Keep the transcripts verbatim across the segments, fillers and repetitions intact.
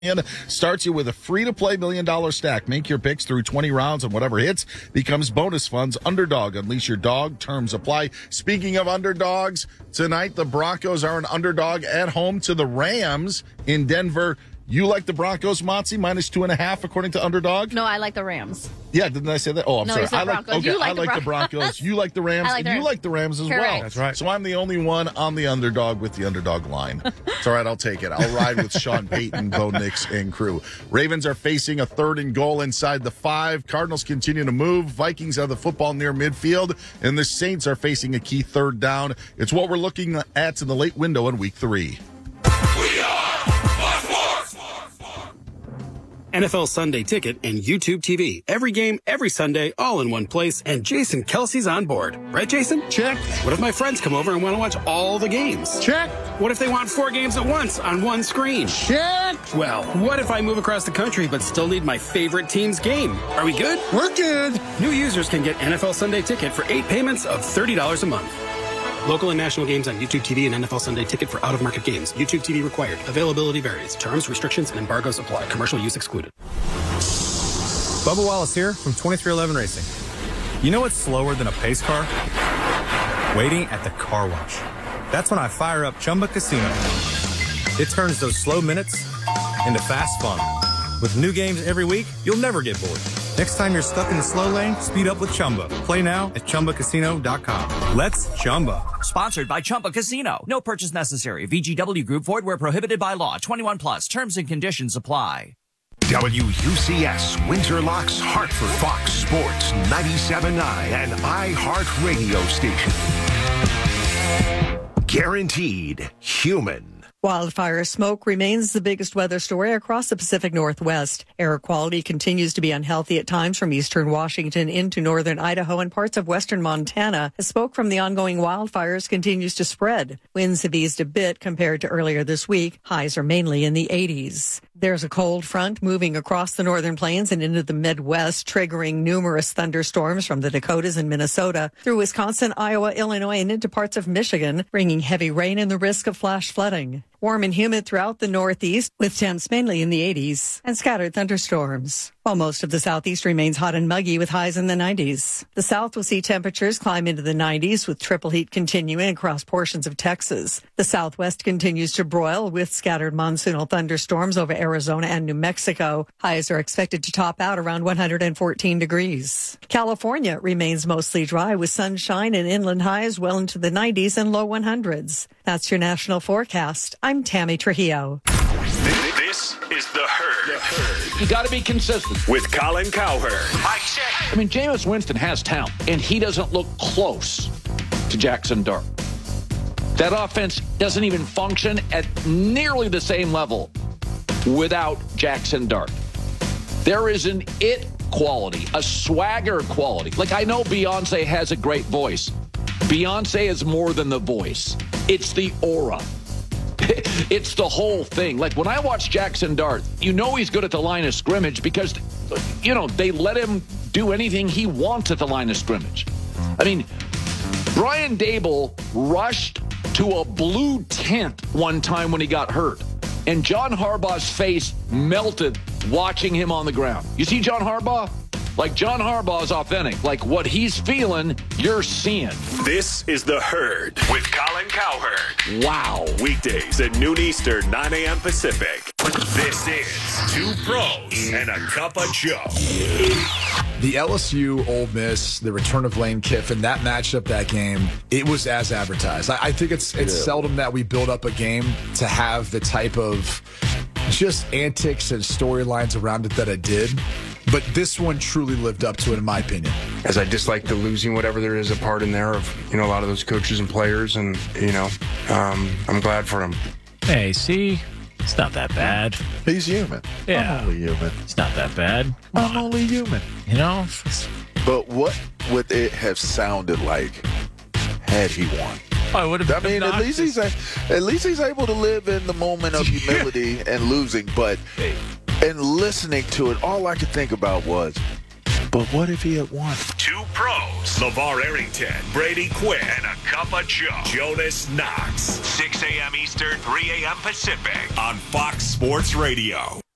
starts you with a free-to-play million-dollar stack. Make your picks through twenty rounds, and whatever hits becomes bonus funds. Underdog. Unleash your dog. Terms apply. Speaking of underdogs, tonight the Broncos are an underdog at home to the Rams in Denver. You like the Broncos, Motzi, minus two and a half, according to Underdog? No, I like the Rams. Yeah, didn't I say that? Oh, I'm no, sorry. You said I like, Broncos. okay, You like I the like Bron- the Broncos. You like the Rams. I like the and Rams. You like the Rams as Correct. well. That's right. So I'm the only one on the underdog with the underdog line. It's all right. I'll take it. I'll ride with Sean Payton, Bo Nix, and crew. Ravens are facing a third and goal inside the five. Cardinals continue to move. Vikings have the football near midfield. And the Saints are facing a key third down. It's what we're looking at in the late window in week three. We are N F L Sunday Ticket and YouTube T V. Every game, every Sunday, all in one place, and Jason Kelsey's on board. Right, Jason? Check. What if my friends come over and want to watch all the games? Check. What if they want four games at once on one screen? Check. Well, what if I move across the country but still need my favorite team's game? Are we good? We're good. New users can get N F L Sunday Ticket for eight payments of thirty dollars a month. Local and national games on YouTube T V and N F L Sunday Ticket for out-of-market games. YouTube T V required. Availability varies. Terms, restrictions, and embargoes apply. Commercial use excluded. Bubba Wallace here from twenty-three eleven Racing. You know what's slower than a pace car? Waiting at the car wash. That's when I fire up Chumba Casino. It turns those slow minutes into fast fun. With new games every week, you'll never get bored. Next time you're stuck in the slow lane, speed up with Chumba. Play now at Chumba Casino dot com. Let's Chumba. Sponsored by Chumba Casino. No purchase necessary. V G W Group. Void where prohibited by law. twenty-one plus. Terms and conditions apply. W U C S Winterlocks Hartford Fox Sports ninety-seven point nine and iHeartRadio station. Guaranteed human. Wildfire smoke remains the biggest weather story across the Pacific Northwest. Air quality continues to be unhealthy at times from eastern Washington into northern Idaho and parts of western Montana as smoke from the ongoing wildfires continues to spread. Winds have eased a bit compared to earlier this week. Highs are mainly in the eighties. There's a cold front moving across the northern plains and into the Midwest, triggering numerous thunderstorms from the Dakotas and Minnesota through Wisconsin, Iowa, Illinois, and into parts of Michigan, bringing heavy rain and the risk of flash flooding. Warm and humid throughout the Northeast, with temps mainly in the eighties, and scattered thunderstorms. While most of the Southeast remains hot and muggy with highs in the nineties. The South will see temperatures climb into the nineties with triple heat continuing across portions of Texas. The Southwest continues to broil with scattered monsoonal thunderstorms over Arizona and New Mexico. Highs are expected to top out around one hundred fourteen degrees. California remains mostly dry with sunshine and inland highs well into the nineties and low hundreds. That's your national forecast. I'm Tammy Trujillo. This is The Herd. The Herd. You got to be consistent. With Colin Cowherd. I check. I mean, Jameis Winston has talent, and he doesn't look close to Jackson Dart. That offense doesn't even function at nearly the same level without Jackson Dart. There is an it quality, a swagger quality. Like, I know Beyonce has a great voice. Beyonce is more than the voice. It's the aura. It's the whole thing. Like, when I watch Jackson Dart, you know he's good at the line of scrimmage because, you know, they let him do anything he wants at the line of scrimmage. I mean, Brian Dable rushed to a blue tent one time when he got hurt, and John Harbaugh's face melted watching him on the ground. You see John Harbaugh? Like, John Harbaugh is authentic. Like, what he's feeling, you're seeing. This is The Herd with Colin Cowherd. Wow. Weekdays at noon Eastern, nine a.m. Pacific. This is Two Pros and a Cup of Joe. The L S U Ole Miss, the return of Lane Kiffin, that matchup, that game, it was as advertised. I, I think it's it's yeah. seldom that we build up a game to have the type of just antics and storylines around it that it did. But this one truly lived up to it, in my opinion. As I dislike the losing, whatever there is a part in there of, you know, a lot of those coaches and players, and, you know, um, I'm glad for him. Hey, see? It's not that bad. He's human. Yeah. I'm only human. It's not that bad. I'm only human. You know? But what would it have sounded like had he won? I would have. I mean, at least he's a, at least he's able to live in the moment of humility and losing. But and listening to it, all I could think about was, but what if he had won? Two Pros. LeVar Arrington, Brady Quinn, and a Cup of Joe. Jonas Knox. six a.m. Eastern, three a.m. Pacific on Fox Sports Radio.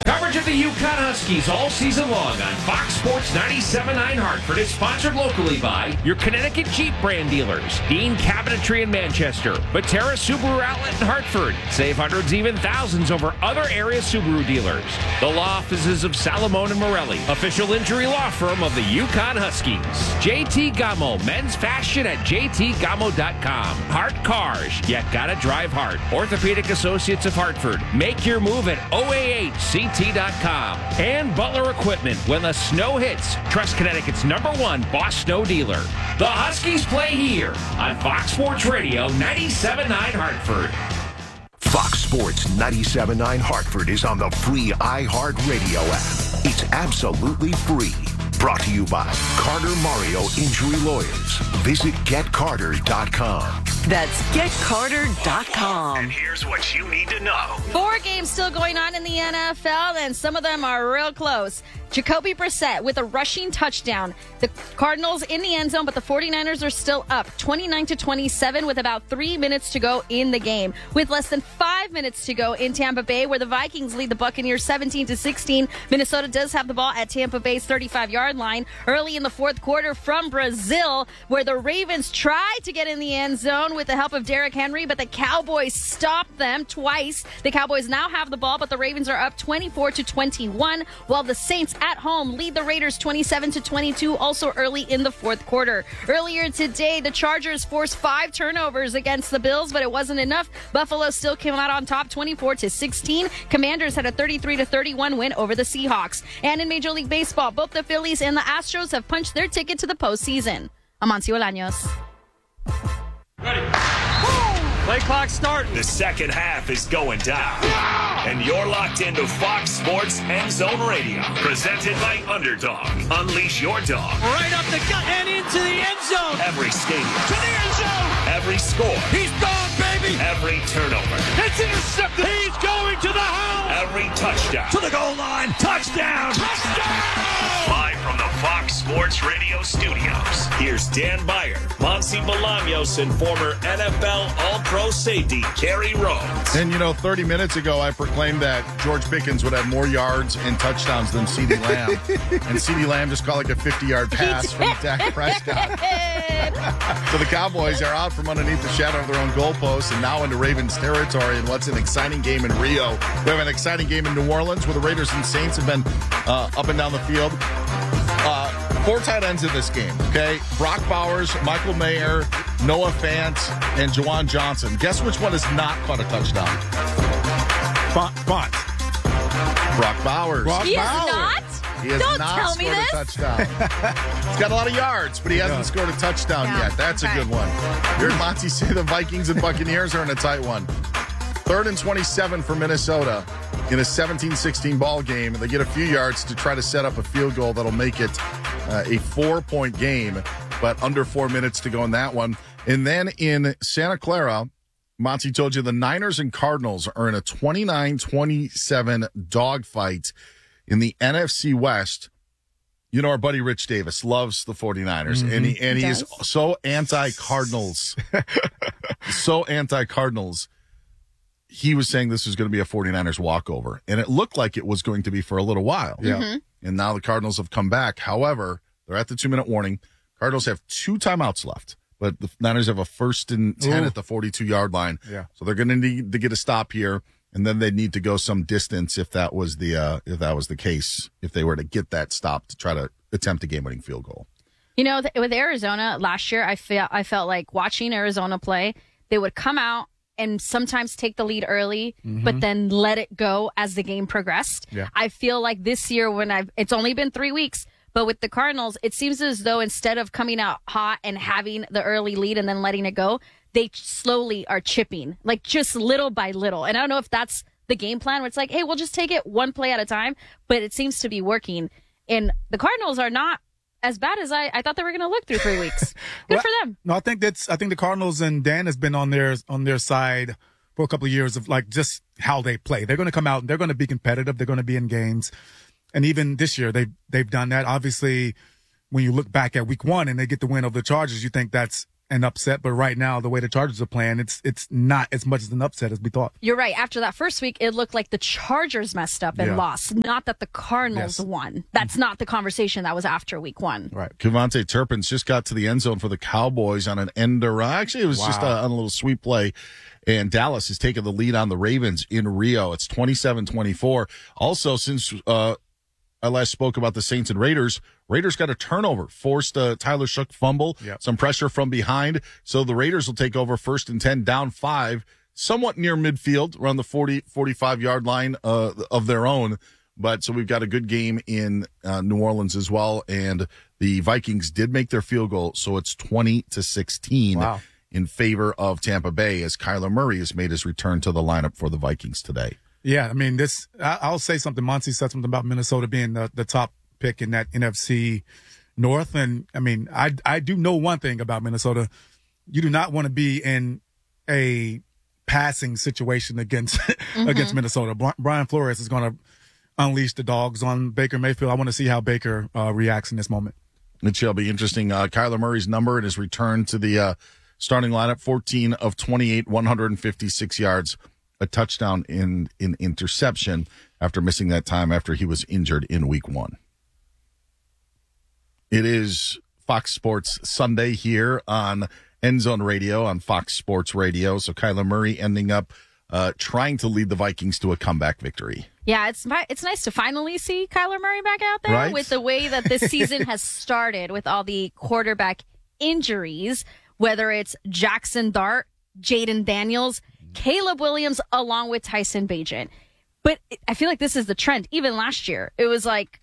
Coverage of the UConn Huskies all season long on Fox Sports ninety-seven point nine Hartford is sponsored locally by your Connecticut Jeep brand dealers, Dean Cabinetry in Manchester, Batera Subaru Outlet in Hartford. Save hundreds, even thousands over other area Subaru dealers. The law offices of Salamone and Morelli, official injury law firm of the UConn Huskies. J T Gamo, men's fashion at j t gamo dot com. Hart Cars, you gotta drive hard. Orthopedic Associates of Hartford, make your move at O A H C T dot com. And Butler Equipment, when the snow hits, trust Connecticut's number one Boss Snow dealer. The Huskies play here on Fox Sports Radio ninety-seven point nine Hartford. Fox Sports ninety-seven point nine Hartford is on the free iHeartRadio app. It's absolutely free. Brought to you by Carter Mario Injury Lawyers. Visit get carter dot com. That's get carter dot com. And here's what you need to know. Four games still going on in the N F L, and some of them are real close. Jacoby Brissett with a rushing touchdown. The Cardinals in the end zone, but the 49ers are still up twenty-nine to twenty-seven with about three minutes to go in the game. With less than five minutes to go in Tampa Bay, where the Vikings lead the Buccaneers seventeen to sixteen. Minnesota does have the ball at Tampa Bay's thirty-five-yard line early in the fourth quarter from Brazil, where the Ravens tried to get in the end zone with the help of Derrick Henry, but the Cowboys stopped them twice. The Cowboys now have the ball, but the Ravens are up twenty-four to twenty-one, while the Saints at home lead the Raiders twenty-seven to twenty-two, also early in the fourth quarter. Earlier today, the Chargers forced five turnovers against the Bills, but it wasn't enough. Buffalo still came out on top twenty-four to sixteen. Commanders had a thirty-three to thirty-one win over the Seahawks. And in Major League Baseball, both the Phillies and the Astros have punched their ticket to the postseason. Amancio Olaños. Play clock starting. The second half is going down. And you're locked into Fox Sports End Zone Radio. Presented by Underdog. Unleash your dog. Right up the gut and into the end zone. Every stadium. To the end zone. Every score. He's gone, baby. Every turnover. It's intercepted. He's going to the house. Every touchdown. To the goal line. Touchdown. Touchdown. Live from the Fox Sports Radio studios. Here's Dan Beyer, Monty Bolaños, and former N F L All-Pro safety Kerry Rhodes. And, you know, thirty minutes ago, I proclaimed that George Pickens would have more yards and touchdowns than CeeDee Lamb. And CeeDee Lamb just caught like a fifty-yard pass from Dak Prescott. So the Cowboys are out from underneath the shadow of their own goalposts and now into Ravens territory in what's an exciting game in Rio. We have an exciting game in New Orleans where the Raiders and Saints have been uh, up and down the field. Uh, four tight ends in this game, okay? Brock Bowers, Michael Mayer, Noah Fant, and Juwan Johnson. Guess which one has not caught a touchdown? Font. Font. Brock Bowers. Brock he Bowers. is not? He has Don't not tell scored me this. a touchdown. He's got a lot of yards, but he hasn't does. scored a touchdown Yeah. yet. That's Okay. a good one. You heard Monty say the Vikings and Buccaneers are in a tight one. Third and twenty-seven for Minnesota in a seventeen sixteen ball game. They get a few yards to try to set up a field goal that'll make it uh, a four-point game, but under four minutes to go in that one. And then in Santa Clara, Monty told you the Niners and Cardinals are in a twenty-nine twenty-seven dogfight in the N F C West. You know, our buddy Rich Davis loves the 49ers, mm-hmm. and he, and he, he is so anti-Cardinals. so anti-Cardinals. He was saying this was going to be a 49ers walkover, and it looked like it was going to be for a little while. Yeah. Mm-hmm. And now the Cardinals have come back. However, they're at the two-minute warning. Cardinals have two timeouts left, but the Niners have a first and ten Ooh. at the forty-two-yard line. Yeah. So they're going to need to get a stop here, and then they need to go some distance if that was the uh, if that was the case, if they were to get that stop to try to attempt a game-winning field goal. You know, th- with Arizona last year, I felt I felt like watching Arizona play, they would come out and sometimes take the lead early, Mm-hmm. but then let it go as the game progressed. Yeah. I feel like this year when I've, it's only been three weeks, but with the Cardinals, it seems as though instead of coming out hot and having the early lead and then letting it go, they slowly are chipping, like just little by little. And I don't know if that's the game plan where it's like, hey, we'll just take it one play at a time, but it seems to be working. And the Cardinals are not as bad as I, I thought they were going to look through three weeks. Good Well, for them. No, I think that's. I think the Cardinals and Dan has been on their on their side for a couple of years of like just how they play. They're going to come out and they're going to be competitive. They're going to be in games, and even this year they they've done that. Obviously, when you look back at Week One and they get the win over the Chargers, you think that's an upset, but right now, the way the Chargers are playing, it's it's not as much as an upset as we thought. You're right. After that first week, it looked like the Chargers messed up and Yeah. lost, not that the Cardinals Yes. won. That's not the conversation that was after week one. Right. Kevontae Turpin's just got to the end zone for the Cowboys on an end around. Actually, it was just a, Wow. on a little sweep play. And Dallas has taken the lead on the Ravens in Rio. It's twenty-seven twenty-four. Also, since uh, I last spoke about the Saints and Raiders, Raiders got a turnover, forced a Tyler Shook fumble, Yep. some pressure from behind. So the Raiders will take over first and ten, down five, somewhat near midfield, around the forty, forty-five yard line uh, of their own. But so we've got a good game in uh, New Orleans as well. And the Vikings did make their field goal. So it's twenty to sixteen. Wow. In favor of Tampa Bay as Kyler Murray has made his return to the lineup for the Vikings today. Yeah, I mean, this, I, I'll say something. Monty said something about Minnesota being the, the top pick in that N F C North. And I mean, I, I do know one thing about Minnesota. You do not want to be in a passing situation against, Mm-hmm. against Minnesota. Bri- Brian Flores is going to unleash the dogs on Baker Mayfield. I want to see how Baker uh, reacts in this moment. It shall be interesting. Uh, Kyler Murray's number and his return to the uh, starting lineup, fourteen of twenty-eight, one hundred fifty-six yards, a touchdown in in interception after missing that time after he was injured in week one. It is Fox Sports Sunday here on End Zone Radio, on Fox Sports Radio. So Kyler Murray ending up uh, trying to lead the Vikings to a comeback victory. Yeah, it's fi- it's nice to finally see Kyler Murray back out there Right? with the way that this season has started with all the quarterback injuries, whether it's Jackson Dart, Jaden Daniels, Caleb Williams, along with Tyson Bagent. But I feel like this is the trend. Even last year, it was like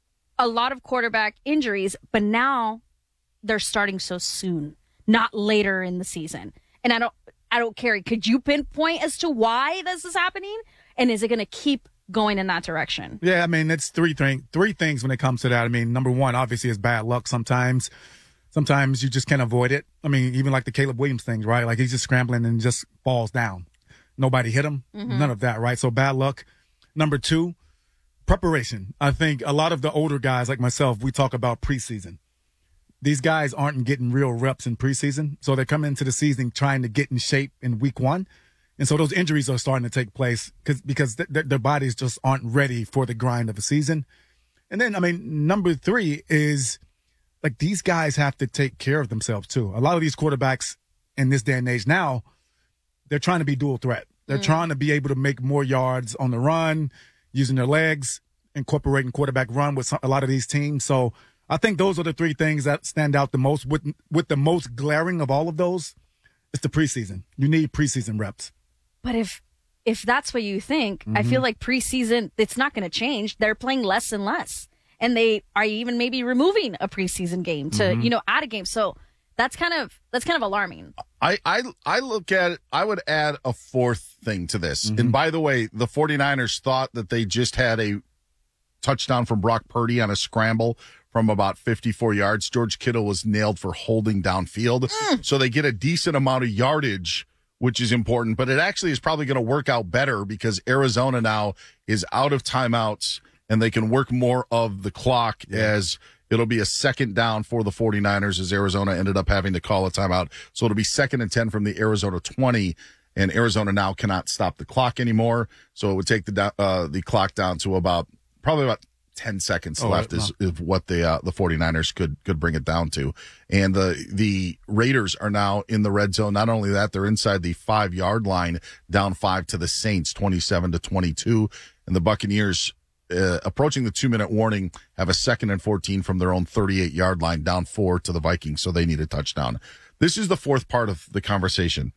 a lot of quarterback injuries, but now they're starting so soon, not later in the season. And I don't, I don't care. Could you pinpoint as to why this is happening? And is it going to keep going in that direction? Yeah, I mean, it's three thing, three things when it comes to that. I mean, number one, obviously, is bad luck sometimes. Sometimes you just can't avoid it. I mean, even like the Caleb Williams thing, right? Like he's just scrambling and just falls down. Nobody hit him. Mhm. None of that, right? So bad luck. Number two, preparation. I think a lot of the older guys like myself, we talk about preseason. These guys aren't getting real reps in preseason. So they come into the season trying to get in shape in week one. And so those injuries are starting to take place because because th- th- their bodies just aren't ready for the grind of a season. And then, I mean, number three is like these guys have to take care of themselves too. A lot of these quarterbacks in this day and age now, they're trying to be dual threat. They're Mm. trying to be able to make more yards on the run, using their legs, incorporating quarterback run with some, a lot of these teams. So I think those are the three things that stand out the most. With with the most glaring of all of those, it's the preseason. You need preseason reps. But if if that's what you think, I Mhm. feel like preseason, it's not going to change. They're playing less and less. And they are even maybe removing a preseason game to, Mhm. you know, add a game. So that's kind of that's kind of alarming. I, I I look at it, I would add a fourth thing to this. And by the way, the 49ers thought that they just had a touchdown from Brock Purdy on a scramble from about fifty-four yards. George Kittle was nailed for holding downfield. So they get a decent amount of yardage, which is important, but it actually is probably going to work out better because Arizona now is out of timeouts and they can work more of the clock as it'll be a second down for the 49ers as Arizona ended up having to call a timeout. So it'll be second and ten from the Arizona twenty, and Arizona now cannot stop the clock anymore. So it would take the do- uh, the clock down to about probably about ten seconds Oh, left is, is what the uh, the 49ers could could bring it down to. And the the Raiders are now in the red zone. Not only that, they're inside the five-yard line, down five to the Saints, twenty-seven to twenty-two. And the Buccaneers, uh, approaching the two-minute warning, have a second and fourteen from their own thirty-eight-yard line, down four to the Vikings, so they need a touchdown. This is the fourth part of the conversation.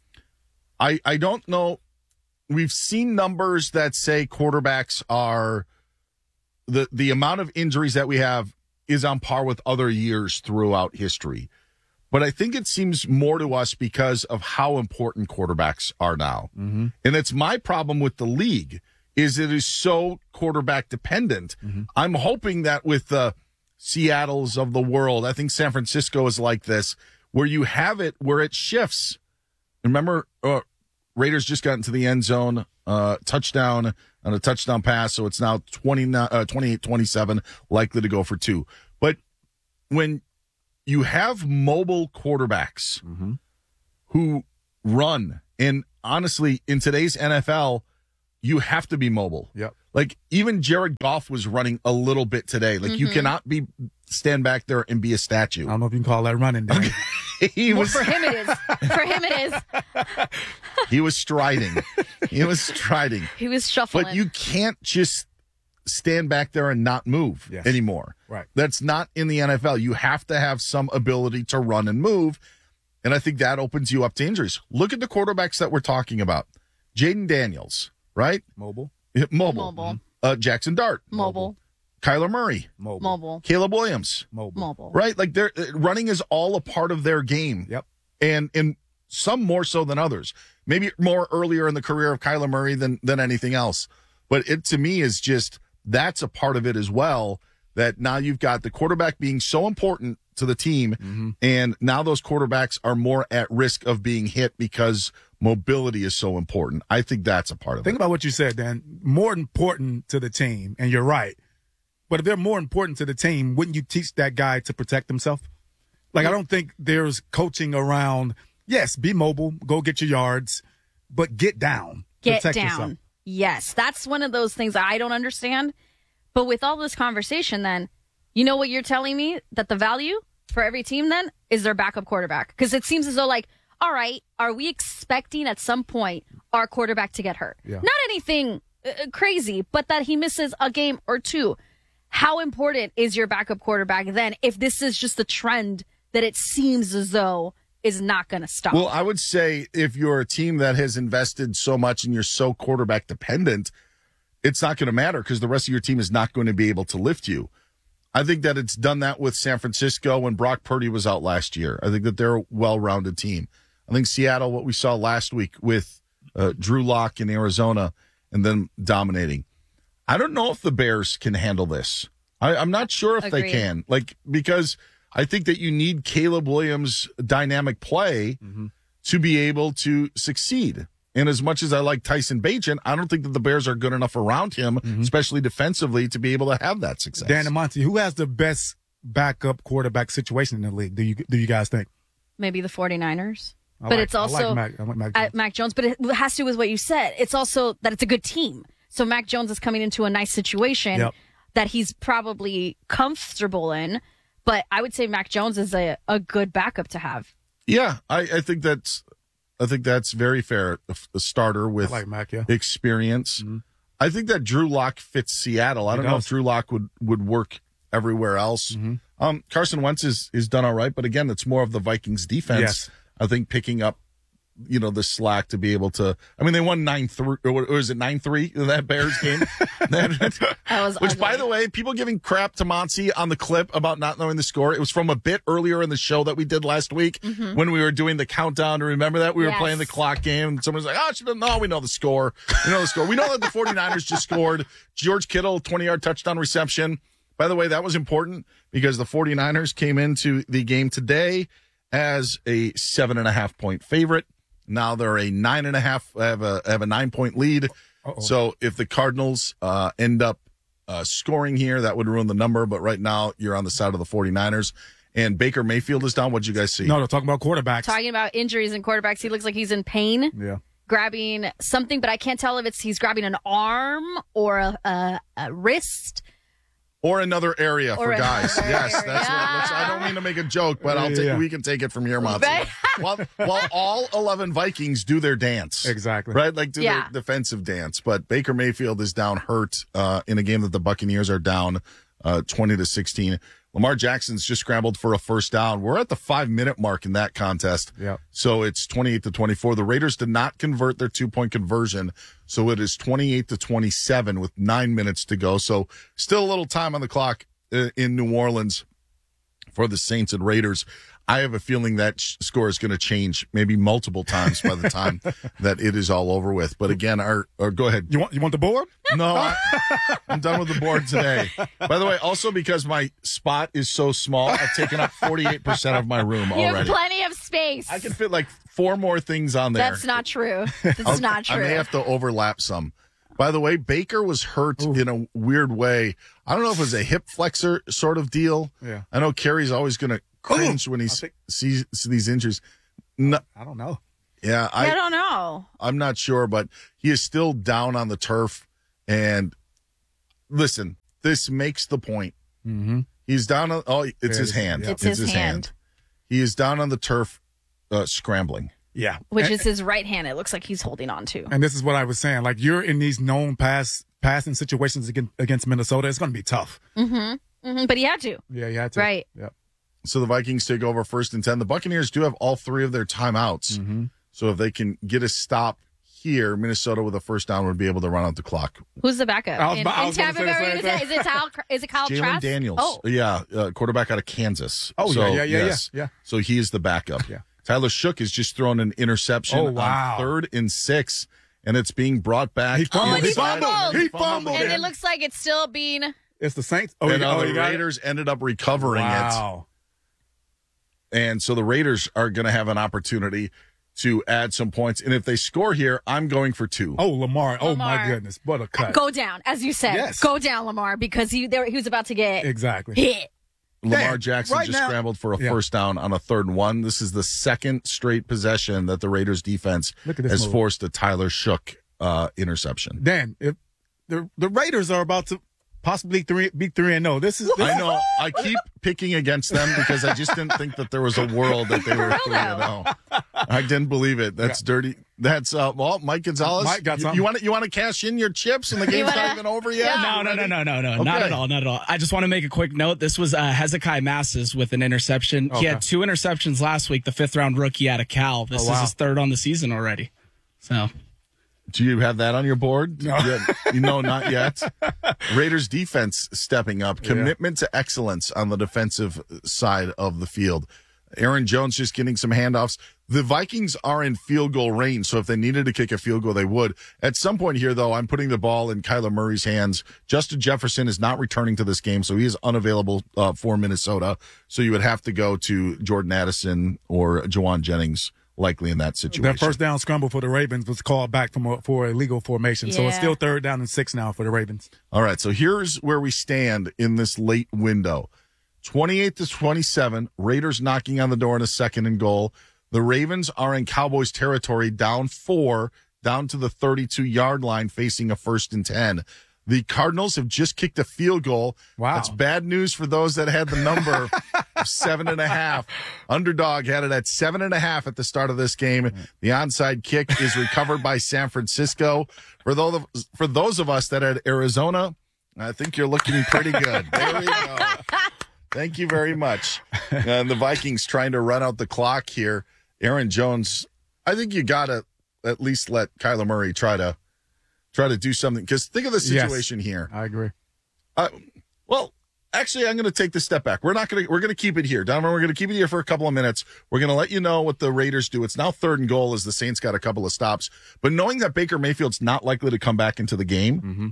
I I don't know. We've seen numbers that say quarterbacks are the the amount of injuries that we have is on par with other years throughout history. But I think it seems more to us because of how important quarterbacks are now. Mm-hmm. And it's my problem with the league is it is so quarterback dependent. Mm-hmm. I'm hoping that with the Seattles of the world, I think San Francisco is like this, where you have it where it shifts. Remember, uh, Raiders just got into the end zone, uh, touchdown on a touchdown pass, so it's now twenty, uh, twenty-eight twenty-seven, likely to go for two. But when you have mobile quarterbacks Mm-hmm. who run. And honestly, in today's N F L, you have to be mobile. Yep. Like even Jared Goff was running a little bit today. Like you Mhm. cannot be stand back there and be a statue. I don't know if you can call that running. Dan. he Well, was for him it is. For him it is. he was striding. he was striding. He was shuffling. But you can't just stand back there and not move Yes. anymore. Right. That's not in the N F L. You have to have some ability to run and move. And I think that opens you up to injuries. Look at the quarterbacks that we're talking about. Jaden Daniels, right? Mobile. Yeah, Mobile. Mobile. Uh, Jackson Dart. Mobile. Kyler Murray. Mobile. Mobile. Caleb Williams. Mobile. Mobile. Right? Like they're uh, running is all a part of their game. Yep. And and some more so than others. Maybe more earlier in the career of Kyler Murray than than anything else. But it to me is just that's a part of it as well. That now you've got the quarterback being so important to the team, Mm-hmm. and now those quarterbacks are more at risk of being hit because mobility is so important. I think that's a part of Think it. about what you said, Dan. More important to the team, and you're right. But if they're more important to the team, wouldn't you teach that guy to protect himself? Like, I don't think there's coaching around, yes, be mobile, go get your yards, but get down. Get protect down. yourself. Yes, that's one of those things I don't understand. But with all this conversation, then, you know what you're telling me? That the value for every team, then, is their backup quarterback. Because it seems as though, like, all right, are we expecting at some point our quarterback to get hurt? Yeah. Not anything uh, crazy, but that he misses a game or two. How important is your backup quarterback then if this is just a trend that it seems as though is not going to stop? Well, I would say if you're a team that has invested so much and you're so quarterback dependent, it's not going to matter because the rest of your team is not going to be able to lift you. I think that it's done that with San Francisco when Brock Purdy was out last year. I think that they're a well-rounded team. I think Seattle, what we saw last week with uh, Drew Lock in Arizona and then dominating. I don't know if the Bears can handle this. I, I'm not sure if Agreed. they can. Like, because I think that you need Caleb Williams' dynamic play Mm-hmm. to be able to succeed. And as much as I like Tyson Bagent, I don't think that the Bears are good enough around him, Mm-hmm. especially defensively, to be able to have that success. Dan and Monty, who has the best backup quarterback situation in the league, do you do you guys think? Maybe the 49ers. I but like- it's I also like Mac- I like Mac uh, Jones. Mac Jones. But it has to do with what you said. It's also that it's a good team. So Mac Jones is coming into a nice situation Yep. that he's probably comfortable in. But I would say Mac Jones is a, a good backup to have. Yeah, I, I think that's I think that's very fair. A, a starter with I like Mac, yeah. experience. I think that Drew Lock fits Seattle. I He don't know does. if Drew Lock would, would work everywhere else. Mm-hmm. Um, Carson Wentz is, is done all right, but again, it's more of the Vikings defense. Yes. I think picking up, you know, the slack to be able to. I mean, they won nine three, or what- or is it nine three in that Bears game? That- That was Which, ugly. by the way, people giving crap to Monty on the clip about not knowing the score. It was from a bit earlier in the show that we did last week Mhm. when we were doing the countdown. Remember that? We were Yes. playing the clock game, and someone was like, oh, she doesn't know. We know the score. We know the score. We know that the 49ers just scored. George Kittle, twenty-yard touchdown reception. By the way, that was important because the 49ers came into the game today as a seven and a half point favorite. Now they're a nine and a half, have a, have a nine point lead. Uh-oh. So if the Cardinals uh, end up uh, scoring here, that would ruin the number. But right now you're on the side of the 49ers. And Baker Mayfield is down. What'd you guys see? No, they're talking about quarterbacks. Talking about injuries and quarterbacks, he looks like he's in pain, Yeah. grabbing something, but I can't tell if it's he's grabbing an arm or a, a, a wrist. Or another area Or for guys. another Yes, area. that's what. Which I don't mean to make a joke, but I'll Yeah, take. yeah. We can take it from here, Monty. Right. while, while all eleven Vikings do their dance, Exactly. right? Like do Yeah. their defensive dance. But Baker Mayfield is down hurt uh, in a game that the Buccaneers are down uh, twenty to sixteen. Lamar Jackson's just scrambled for a first down. We're at the five minute mark in that contest. Yep. So it's twenty-eight to twenty-four. The Raiders did not convert their two point conversion. So it is twenty-eight to twenty-seven with nine minutes to go. So still a little time on the clock uh, in New Orleans for the Saints and Raiders. I have a feeling that sh- score is going to change maybe multiple times by the time that it is all over with. But again, our, or go ahead. You want you want the board? No, I, I'm done with the board today. By the way, also because my spot is so small, I've taken up forty-eight percent of my room You have already. plenty of space. I can fit like four more things on there. That's not true. That's I'll- not true. I may have to overlap some. By the way, Baker was hurt in a weird way. I don't know if it was a hip flexor sort of deal. Yeah. I know Kerry's always going to cringe when he think- sees these injuries. No, I don't know. yeah, I, I, don't know. I'm not sure, but he is still down on the turf. And listen, this makes the point. Mm-hmm. He's down on, oh, it's There his it is. hand. Yeah. It's his hand. He is down on the turf uh, scrambling. Yeah. Which and, is his right hand. It looks like he's holding on to. and this is what I was saying. Like, you're in these known pass passing situations against, against Minnesota. It's going to be tough. Mm-hmm. mm-hmm. But he had to. Yeah, you had to. Right. Yep. So the Vikings take over first and ten. The Buccaneers do have all three of their timeouts. Mm-hmm. So if they can get a stop here, Minnesota with a first down would be able to run out the clock. Who's the backup? I was In- about- I in was gonna Tampa say the Bay, same is, it, thing. is it Kyle? Is it Kyle Jalen Trask? Daniels. Oh, Yeah, uh, quarterback out of Kansas. Oh, so, yeah, yeah, yeah, yes. yeah, yeah. So he is the backup. Yeah. Tyler Shook has just thrown an interception Oh, wow. on third and six, and it's being brought back. He fumbled. Oh, and he He fumbled. fumbled. He fumbled. and it. it looks like it's still being. It's the Saints. Oh, and you, uh, oh, the you got it? Raiders ended up recovering it. Wow. And so the Raiders are going to have an opportunity to add some points. And if they score here, I'm going for two. Oh, Lamar. Oh, my Lamar. goodness. What a cut. Go down, as you said. Yes. Go down, Lamar, because he there, he was about to get Exactly. hit. Lamar Damn, Jackson right just now- scrambled for a Yeah. first down on a third and one. This is the second straight possession that the Raiders defense Look at this has move. forced a Tyler Shook uh, interception. Dan, if the the Raiders are about to possibly three, be three and no, this is. This I know. I keep picking against them because I just didn't think that there was a world that they were three and zero. I didn't believe it. That's dirty. That's uh, well, Mike Gonzalez. Mike got you, something. you want to you want to cash in your chips, and the game's wanna- not even over yet. Yeah. No, no, no, no, no, no, not Okay. at all, not at all. I just want to make a quick note. This was uh, Hezekiah Masses with an interception. Okay. He had two interceptions last week. The fifth round rookie out of Cal. This Oh, wow. is his third on the season already. So Do you have that on your board? No. Yeah, no, not yet. Raiders defense stepping up. Commitment to excellence on the defensive side of the field. Aaron Jones just getting some handoffs. The Vikings are in field goal range, so if they needed to kick a field goal, they would. At some point here, though, I'm putting the ball in Kyler Murray's hands. Justin Jefferson is not returning to this game, so he is unavailable uh, for Minnesota. So you would have to go to Jordan Addison or Jawan Jennings, likely in that situation. That first down scramble for the Ravens was called back from a, for a illegal formation. So it's Yeah. still third down and six now for the Ravens. All right, so here's where we stand in this late window. twenty-eight to twenty-seven, Raiders knocking on the door in a second and goal. The Ravens are in Cowboys territory, down four, down to the thirty-two-yard line, facing a first and ten. The Cardinals have just kicked a field goal. Wow. That's bad news for those that had the number of seven and a half. Underdog had it at seven and a half at the start of this game. The onside kick is recovered by San Francisco. For those of, for those of us that had Arizona, I think you're looking pretty good. There we go. Thank you very much. And the Vikings trying to run out the clock here. Aaron Jones, I think you got to at least let Kyler Murray try to try to do something. Because think of the situation Yes, here. I agree. Uh, well, actually, I'm going to take this step back. We're not going to. We're going to keep it here, Donovan. We're going to keep it here for a couple of minutes. We're going to let you know what the Raiders do. It's now third and goal as the Saints got a couple of stops. But knowing that Baker Mayfield's not likely to come back into the game, Mm-hmm.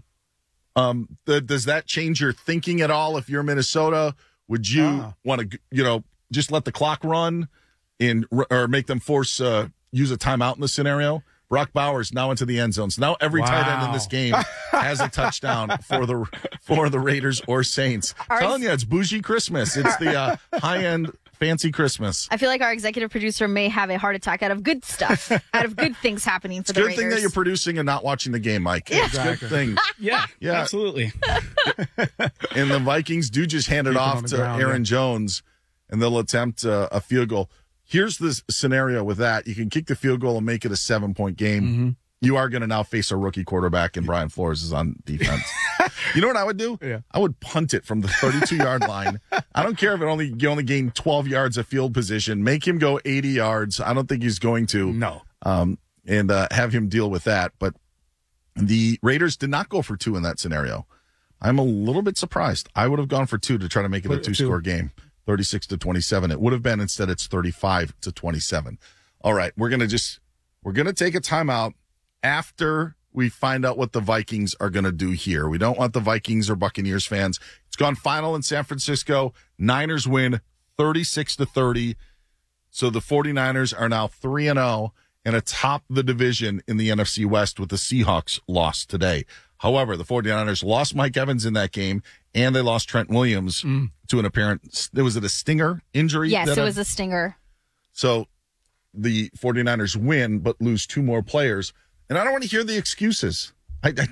um, the, does that change your thinking at all? If you're Minnesota, would you Ah. want to, you know, just let the clock run and or make them force uh, use a timeout in the scenario? Brock Bowers now into the end zone. So now every tight end in Wow. this game has a touchdown for the for the Raiders or Saints. Ours- Telling you, it's bougie Christmas. It's the uh, high end fancy Christmas. I feel like our executive producer may have a heart attack out of good stuff, out of good things happening for It's the a good Raiders. thing that you're producing and not watching the game, Mike. It's a good thing. yeah, Yeah. absolutely. And the Vikings do just hand it Keep it off on the to ground, Aaron yeah. Jones, and they'll attempt uh, a field goal. Here's the scenario with that. You can kick the field goal and make it a seven-point game. Mm-hmm. You are going to now face a rookie quarterback, and Brian Flores is on defense. You know what I would do? Yeah. I would punt it from the thirty-two-yard line. I don't care if it only you only gain twelve yards of field position. Make him go eighty yards. I don't think he's going to. No. Um, and uh, have him deal with that. But the Raiders did not go for two in that scenario. I'm a little bit surprised. I would have gone for two to try to make it a Put it at two-score two. game, thirty-six to twenty-seven. It would have been. Instead, it's thirty-five to twenty-seven. All right, we're gonna just we're gonna take a timeout after we find out what the Vikings are gonna do here. We don't want the Vikings or Buccaneers fans. It's gone final in San Francisco. Niners win thirty-six to thirty. So the 49ers are now three and oh and atop the division in the N F C West with the Seahawks lost today. However, the 49ers lost Mike Evans in that game, and they lost Trent Williams mm. to an apparent, was it a stinger injury? Yes, it I, was a stinger. So the 49ers win, but lose two more players. And I don't want to hear the excuses. I, I,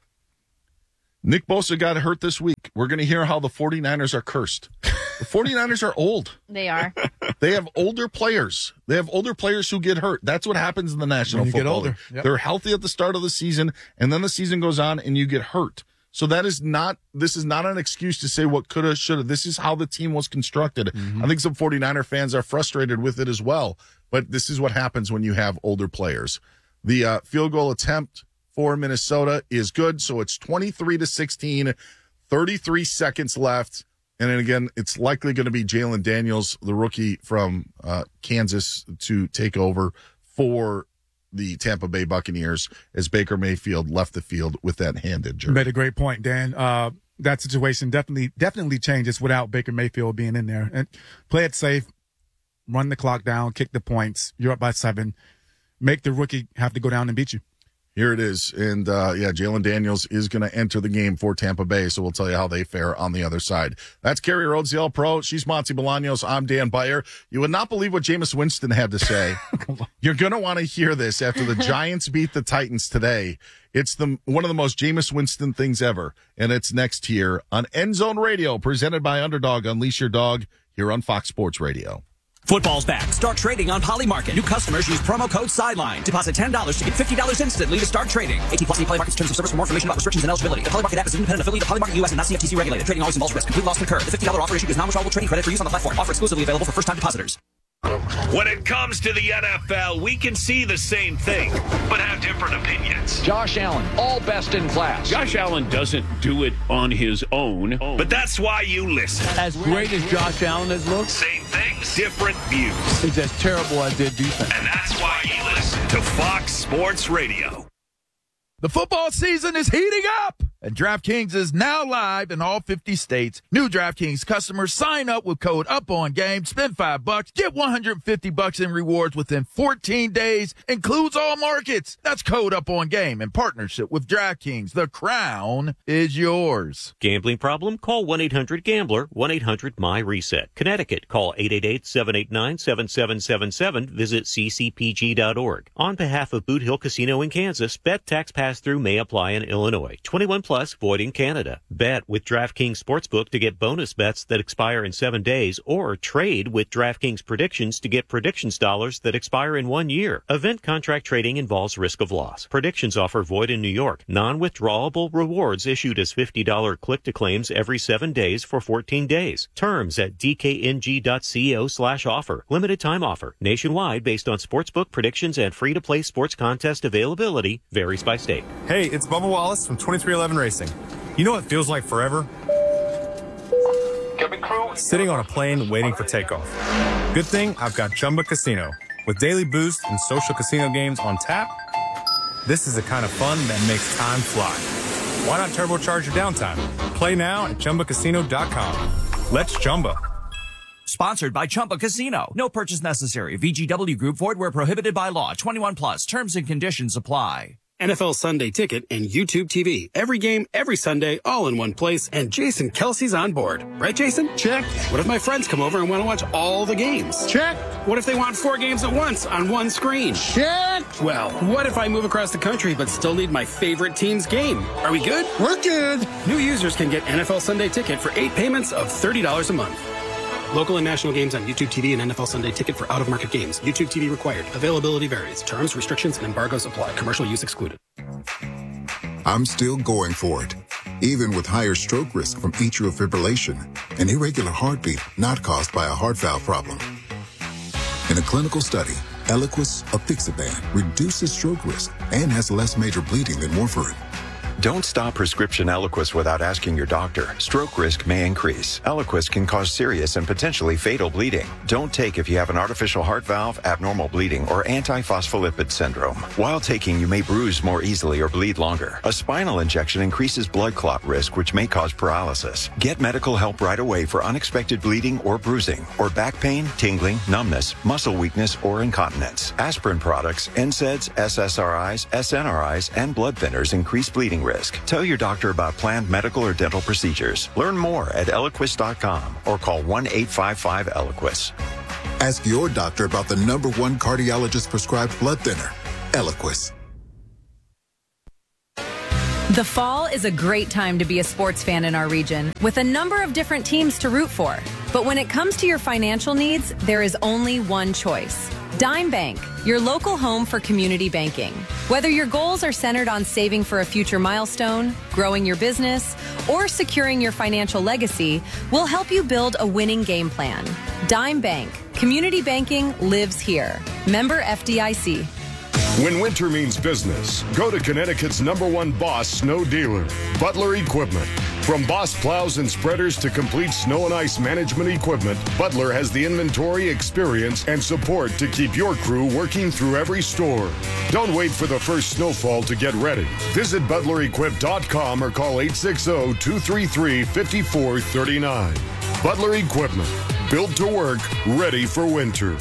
Nick Bosa got hurt this week. We're going to hear how the 49ers are cursed. The 49ers are old. They are. They have older players. They have older players who get hurt. That's what happens in the National when you Football get older. League. Yep. They're healthy at the start of the season, and then the season goes on, and you get hurt. So that is not, this is not an excuse to say what could have, should have. This is how the team was constructed. Mm-hmm. I think some 49er fans are frustrated with it as well, but this is what happens when you have older players. The uh, field goal attempt for Minnesota is good, so it's twenty-three to sixteen, thirty-three seconds left. And then again, it's likely going to be Jalen Daniels, the rookie from uh, Kansas, to take over for the Tampa Bay Buccaneers as Baker Mayfield left the field with that hand injury. You made a great point, Dan. Uh, that situation definitely definitely changes without Baker Mayfield being in there. And play it safe, run the clock down, kick the points. You're up by seven. Make the rookie have to go down and beat you. Here it is. And, uh, yeah, Jalen Daniels is going to enter the game for Tampa Bay, so we'll tell you how they fare on the other side. That's Carrie Rhodes, the All-Pro. She's Monty Bolaños. I'm Dan Beyer. You would not believe what Jameis Winston had to say. You're going to want to hear this after the Giants beat the Titans today. It's the one of the most Jameis Winston things ever, and it's next here on End Zone Radio, presented by Underdog. Unleash your dog here on Fox Sports Radio. Football's back. Start trading on Polymarket. New customers use promo code SIDELINE. Deposit ten dollars to get fifty dollars instantly to start trading. eighteen plus Polymarket's terms of service. For more information about restrictions and eligibility. The Polymarket app is an independent affiliate of Polymarket U S and not C F T C regulated. Trading always involves risk. Complete loss can occur. The fifty dollars offer issued is non-withdrawable trading credit for use on the platform. Offer exclusively available for first-time depositors. When it comes to the N F L, we can see the same thing, but have different opinions. Josh Allen, all best in class. Josh Allen doesn't do it on his own. But that's why you listen. As great as Josh Allen has looked, same things, different views. It's as terrible as their defense. And that's why you listen to Fox Sports Radio. The football season is heating up, and DraftKings is now live in all fifty states. New DraftKings customers sign up with code UPONGAME, spend five bucks, get one hundred fifty bucks in rewards within fourteen days, includes all markets. That's code UPONGAME in partnership with DraftKings. The crown is yours. Gambling problem? Call one eight hundred gambler, one eight hundred M Y reset. Connecticut, call eight eight eight, seven eight nine, seven seven seven seven. Visit c c p g dot org. On behalf of Boot Hill Casino in Kansas, bet tax pass-through may apply in Illinois. twenty-one plus, void in Canada. Bet with DraftKings Sportsbook to get bonus bets that expire in seven days, or trade with DraftKings Predictions to get predictions dollars that expire in one year. Event contract trading involves risk of loss. Predictions offer void in New York. Non-withdrawable rewards issued as fifty dollars click-to-claims every seven days for fourteen days. Terms at d k n g dot co slash offer. Limited time offer. Nationwide based on sportsbook predictions and free-to-play sports contest availability. Varies by state. Hey, it's Bubba Wallace from twenty-three eleven Racing. You know what feels like forever? Sitting on a plane waiting for takeoff. Good thing I've got Chumba Casino. With daily boost and social casino games on tap, this is the kind of fun that makes time fly. Why not turbocharge your downtime? Play now at chumba casino dot com. Let's Chumba. Sponsored by Chumba Casino. No purchase necessary. V G W Group. Void where prohibited by law. twenty-one plus. Terms and conditions apply. N F L Sunday Ticket and YouTube T V. Every game, every Sunday, all in one place, and Jason Kelsey's on board. Right, Jason? Check. What if my friends come over and want to watch all the games? Check. What if they want four games at once on one screen? Check. Well, what if I move across the country but still need my favorite team's game? Are we good? We're good. New users can get N F L Sunday Ticket for eight payments of thirty dollars a month. Local and national games on YouTube T V and N F L Sunday Ticket for out-of-market games. YouTube T V required. Availability varies. Terms, restrictions, and embargoes apply. Commercial use excluded. I'm still going for it, even with higher stroke risk from atrial fibrillation, an irregular heartbeat not caused by a heart valve problem. In a clinical study, Eliquis apixaban reduces stroke risk and has less major bleeding than warfarin. Don't stop prescription Eliquis without asking your doctor. Stroke risk may increase. Eliquis can cause serious and potentially fatal bleeding. Don't take if you have an artificial heart valve, abnormal bleeding, or antiphospholipid syndrome. While taking, you may bruise more easily or bleed longer. A spinal injection increases blood clot risk, which may cause paralysis. Get medical help right away for unexpected bleeding or bruising, or back pain, tingling, numbness, muscle weakness, or incontinence. Aspirin products, N SAIDs, S S R Is, S N R Is, and blood thinners increase bleeding risk. Tell your doctor about planned medical or dental procedures. Learn more at Eliquis dot com or call one eight five five Eliquis. Ask your doctor about the number one cardiologist prescribed blood thinner, Eliquis. The fall is a great time to be a sports fan in our region, with a number of different teams to root for. But when it comes to your financial needs, there is only one choice. Dime Bank, your local home for community banking. Whether your goals are centered on saving for a future milestone, growing your business, or securing your financial legacy, we'll help you build a winning game plan. Dime Bank, community banking lives here. Member F D I C. When winter means business, go to Connecticut's number one Boss snow dealer, Butler Equipment. From Boss plows and spreaders to complete snow and ice management equipment, Butler has the inventory, experience, and support to keep your crew working through every storm. Don't wait for the first snowfall to get ready. Visit Butler Equip dot com or call eight six zero, two three three, five four three nine. Butler Equipment, built to work, ready for winter.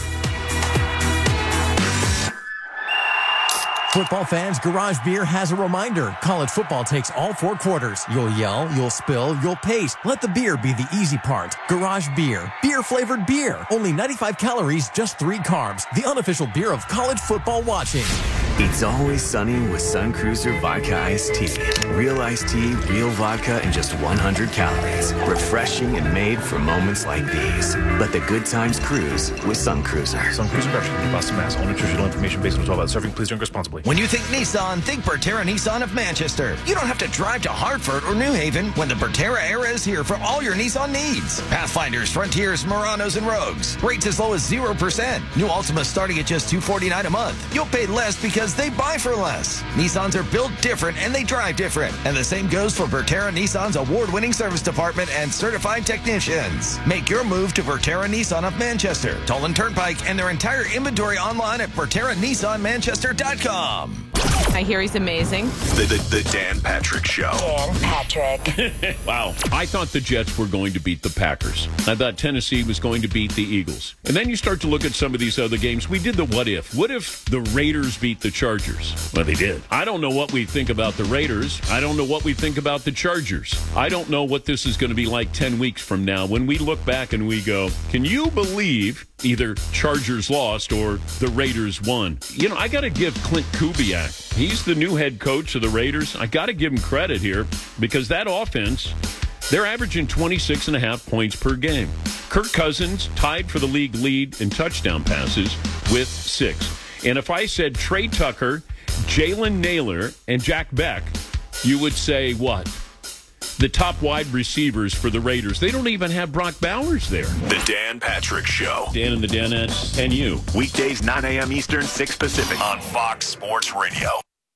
Football fans, Garage Beer has a reminder. College football takes all four quarters. You'll yell, you'll spill, you'll pace. Let the beer be the easy part. Garage Beer. Beer-flavored beer. Only ninety-five calories, just three carbs. The unofficial beer of college football watching. It's always sunny with Sun Cruiser Vodka Iced Tea. Real iced tea, real vodka, and just one hundred calories. Refreshing and made for moments like these. Let the good times cruise with Sun Cruiser. Sun Cruiser Production, Boston, Mass. All nutritional information based on twelve hours serving. Please drink responsibly. When you think Nissan, think Berterra Nissan of Manchester. You don't have to drive to Hartford or New Haven when the Berterra era is here for all your Nissan needs. Pathfinders, Frontiers, Muranos, and Rogues. Rates as low as zero percent. New Altimas starting at just two hundred forty-nine dollars a month. You'll pay less because they buy for less. Nissans are built different and they drive different. And the same goes for Berterra Nissan's award-winning service department and certified technicians. Make your move to Berterra Nissan of Manchester, Tolan Turnpike, and their entire inventory online at Berterra Nissan Manchester dot com. I hear he's amazing. The, the, the Dan Patrick Show. Dan Patrick. Wow. I thought the Jets were going to beat the Packers. I thought Tennessee was going to beat the Eagles. And then you start to look at some of these other games. We did the what if. What if the Raiders beat the Chargers? Well, they did. I don't know what we think about the Raiders. I don't know what we think about the Chargers. I don't know what this is going to be like ten weeks from now when we look back and we go, can you believe either Chargers lost or the Raiders won? You know, I got to give Clint Kubiak. He's the new head coach of the Raiders. I got to give him credit here because that offense, they're averaging twenty-six and a half points per game. Kirk Cousins tied for the league lead in touchdown passes with six. And if I said Trey Tucker, Jalen Naylor, and Jack Beck, you would say what? The top wide receivers for the Raiders. They don't even have Brock Bowers there. The Dan Patrick Show. Dan and the Danettes and you. Weekdays, nine a.m. Eastern, six Pacific. On Fox Sports Radio.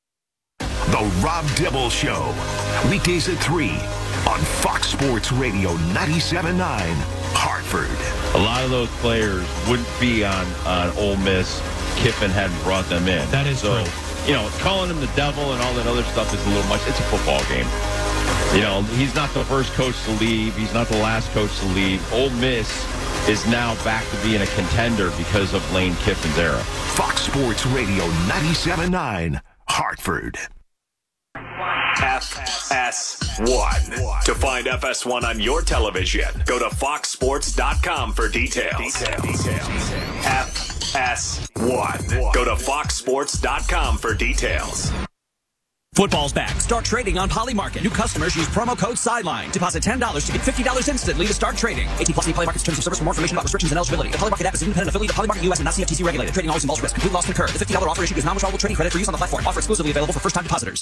The Rob Dibble Show. Weekdays at three. On Fox Sports Radio ninety-seven point nine. Hartford. A lot of those players wouldn't be on, on Ole Miss. Kiffin hadn't brought them in. That is so, true. You know, calling him the devil and all that other stuff is a little much. It's a football game. You know, he's not the first coach to leave. He's not the last coach to leave. Ole Miss is now back to being a contender because of Lane Kiffin's era. Fox Sports Radio ninety-seven point nine, Hartford. F S one. To find F S one on your television, go to fox sports dot com for details. details. F S one. Go to fox sports dot com for details. Football's back. Start trading on Polymarket. New customers use promo code SIDELINE. Deposit ten dollars to get fifty dollars instantly to start trading. eighteen plus Polymarket's terms of service for more information about restrictions and eligibility. The Polymarket app is an independent affiliate of Polymarket U S and not C F T C regulated. Trading always involves risk. Complete loss concurred. The fifty dollars offer issued is non-withdrawable trading credit for use on the platform. Offer exclusively available for first-time depositors.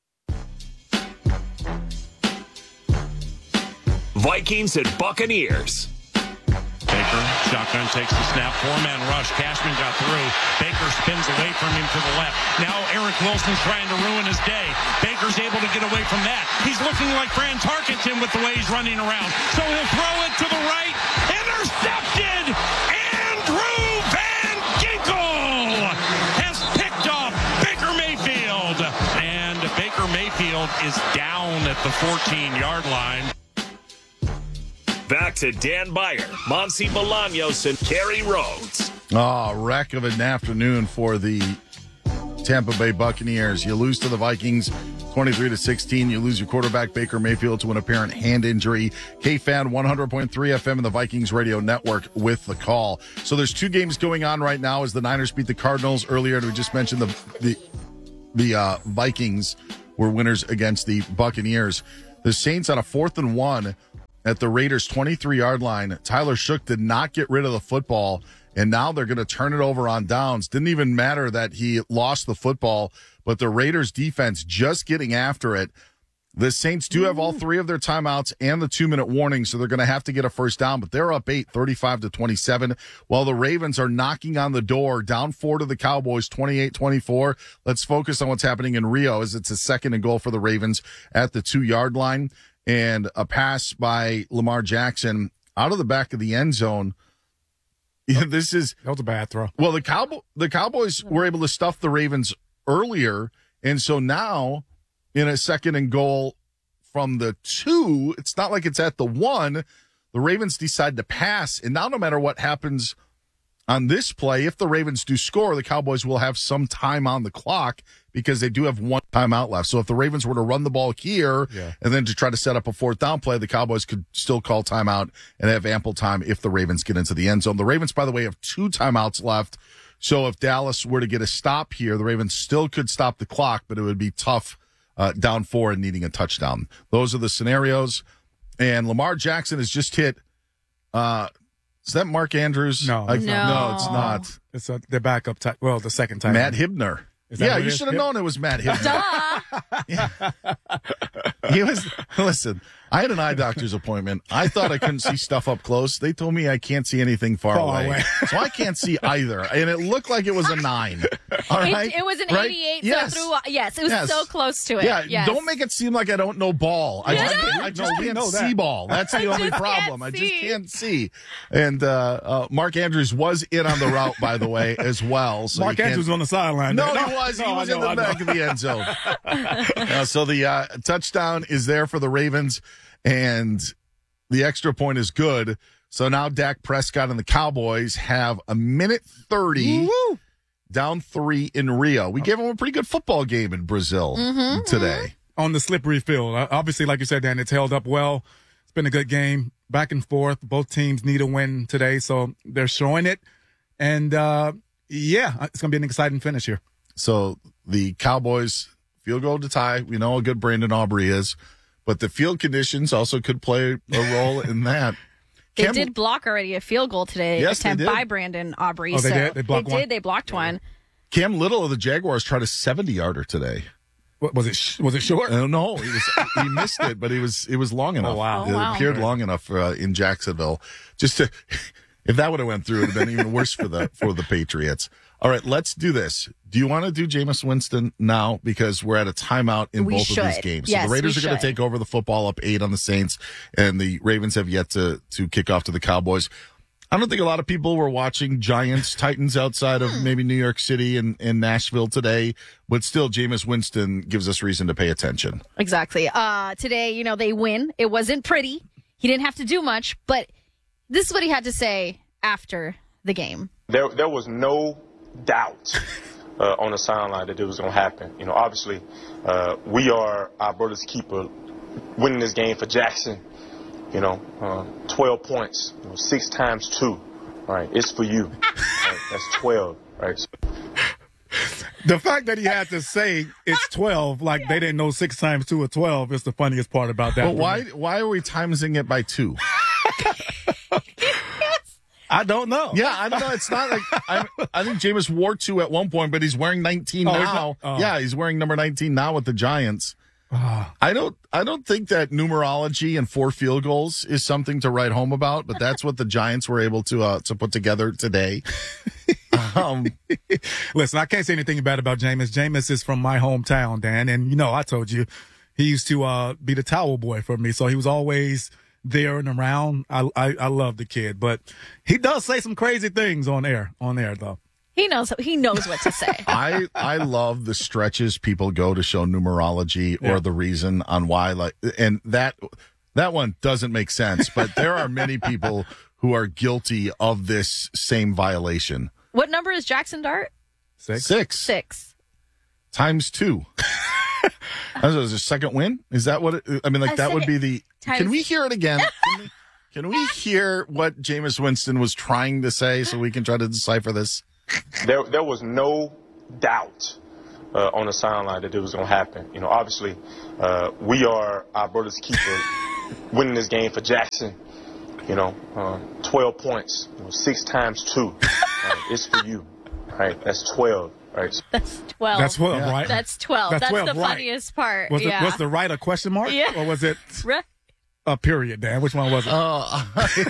Vikings and Buccaneers. Baker, shotgun takes the snap, four-man rush. Cashman got through. Baker spins away from him to the left. Now Eric Wilson's trying to ruin his day. Baker's able to get away from that. He's looking like Fran Tarkenton with the way he's running around. So he'll throw it to the right. Intercepted! Andrew Van Ginkel has picked off Baker Mayfield. And Baker Mayfield is down at the fourteen-yard line. Back to Dan Beyer, Monty Bolaños, and Kerry Rhodes. Oh, wreck of an afternoon for the Tampa Bay Buccaneers. You lose to the Vikings twenty-three to sixteen. You lose your quarterback, Baker Mayfield, to an apparent hand injury. K-Fan one hundred point three F M and the Vikings Radio Network with the call. So there's two games going on right now as the Niners beat the Cardinals earlier. And we just mentioned the the, the uh, Vikings were winners against the Buccaneers. The Saints on a fourth and one at the Raiders' twenty-three-yard line. Tyler Shough did not get rid of the football, and now they're going to turn it over on downs. Didn't even matter that he lost the football, but the Raiders' defense just getting after it. The Saints do have all three of their timeouts and the two-minute warning, so they're going to have to get a first down, but they're up eight, thirty-five to twenty-seven, while the Ravens are knocking on the door, down four to the Cowboys, twenty-eight twenty-four. Let's focus on what's happening in Rio as it's a second and goal for the Ravens at the two-yard line, and a pass by Lamar Jackson out of the back of the end zone. Yeah, this is that was a bad throw. Well, the Cowboy the Cowboys were able to stuff the Ravens earlier, and so now in a second and goal from the two, it's not like it's at the one. The Ravens decide to pass, and now no matter what happens on this play, if the Ravens do score, the Cowboys will have some time on the clock because they do have one timeout left. So if the Ravens were to run the ball here yeah. and then to try to set up a fourth down play, the Cowboys could still call timeout and have ample time if the Ravens get into the end zone. The Ravens, by the way, have two timeouts left. So if Dallas were to get a stop here, the Ravens still could stop the clock, but it would be tough uh, down four and needing a touchdown. Those are the scenarios. And Lamar Jackson has just hit uh, – is that Mark Andrews? No, I, it's no. not. no, it's not. It's a, the backup. T- well, the second time. Matt Hibner. Yeah, you should have known it was Matt Hibner. yeah. He was. Listen, I had an eye doctor's appointment. I thought I couldn't see stuff up close. They told me I can't see anything far, far away. away. So I can't see either. And it looked like it was a nine. All right? It, it was an right? eighty-eight. Yes. So through, yes, it was yes. so close to it. Yeah, yes. don't make it seem like I don't know ball. I just, Yeah. I just No, we can't know see that. ball. That's the I only just problem. can't I just see. can't see. And uh, uh, Mark Andrews was in on the route, by the way, as well. So Mark you can't- Andrews was on the sideline. No, there. he was. He no, was I in know, the I know. back of the end zone. Uh, so the uh, touchdown is there for the Ravens, and the extra point is good. So now Dak Prescott and the Cowboys have a minute thirty Woo-hoo. down three in Rio. We gave them a pretty good football game in Brazil Mm-hmm, today. On the slippery field. Uh, Obviously, like you said, Dan, it's held up well. It's been a good game, back and forth. Both teams need a win today, so they're showing it. And, uh, yeah, it's going to be an exciting finish here. So the Cowboys field goal to tie. We know how good Brandon Aubrey is, but the field conditions also could play a role in that. They Cam- did block already a field goal today. Yes, they attempt did. by Brandon Aubrey. Oh, they so did? They blocked did. one? They blocked one. Cam Little of the Jaguars tried a seventy-yarder today. What, was it sh- Was it short? Uh, no, he was he missed it, but it was it was long enough. Oh, wow. It Oh, wow. appeared long enough uh, in Jacksonville. Just to, if that would have went through, it would have been even worse for the for the Patriots. All right, let's do this. Do you want to do Jameis Winston now because we're at a timeout in We both should. of these games? Yes, so the Raiders we are going to should. take over the football up eight on the Saints, and the Ravens have yet to to kick off to the Cowboys. I don't think a lot of people were watching Giants, Titans outside of maybe New York City and, and Nashville today, but still Jameis Winston gives us reason to pay attention. Exactly. Uh, today, you know, they win. It wasn't pretty. He didn't have to do much, but this is what he had to say after the game. There, there was no doubt uh, on the sideline that it was going to happen. You know, obviously, uh, we are our brother's keeper, winning this game for Jackson. You know, uh, twelve points, you know, six times two, right? It's for you. Right? That's twelve, right? So, The fact that he had to say it's twelve, like they didn't know six times two or twelve, is the funniest part about that. But why why are we timesing it by two? I don't know. Yeah, I don't know. It's not like I, I think Jameis wore two at one point, but he's wearing nineteen Oh, he's now. not- oh. Yeah, he's wearing number nineteen now with the Giants. I don't I don't think that numerology and four field goals is something to write home about, but that's what the Giants were able to uh, to put together today. Um, Listen, I can't say anything bad about Jameis. Jameis is from my hometown, Dan, and you know I told you he used to uh, be the towel boy for me, so he was always there and around. I, I I love the kid, but he does say some crazy things on air. On air though. He knows. He knows what to say. I I love the stretches people go to show numerology Yeah. or the reason on why, like, and that that one doesn't make sense. But there are many people who are guilty of this same violation. What number is Jackson Dart? Six. Six Six. times two. That was a second win? Is that what it, I mean, like, A that would be the. times- Can we hear it again? Can we, can we hear what Jameis Winston was trying to say so we can try to decipher this? There, there was no doubt uh, on the sideline that it was going to happen. You know, obviously, uh, we are our brother's keeper, winning this game for Jackson. You know, uh, twelve points, you know, six times two. Right, it's for you. Right, that's twelve. Right. That's twelve. That's twelve, right? That's twelve. That's That's, twelve, the right. funniest part. Was, yeah. the, was the right a question mark? Yeah. Or was it Re- a period, Dan? Which one was it? Uh,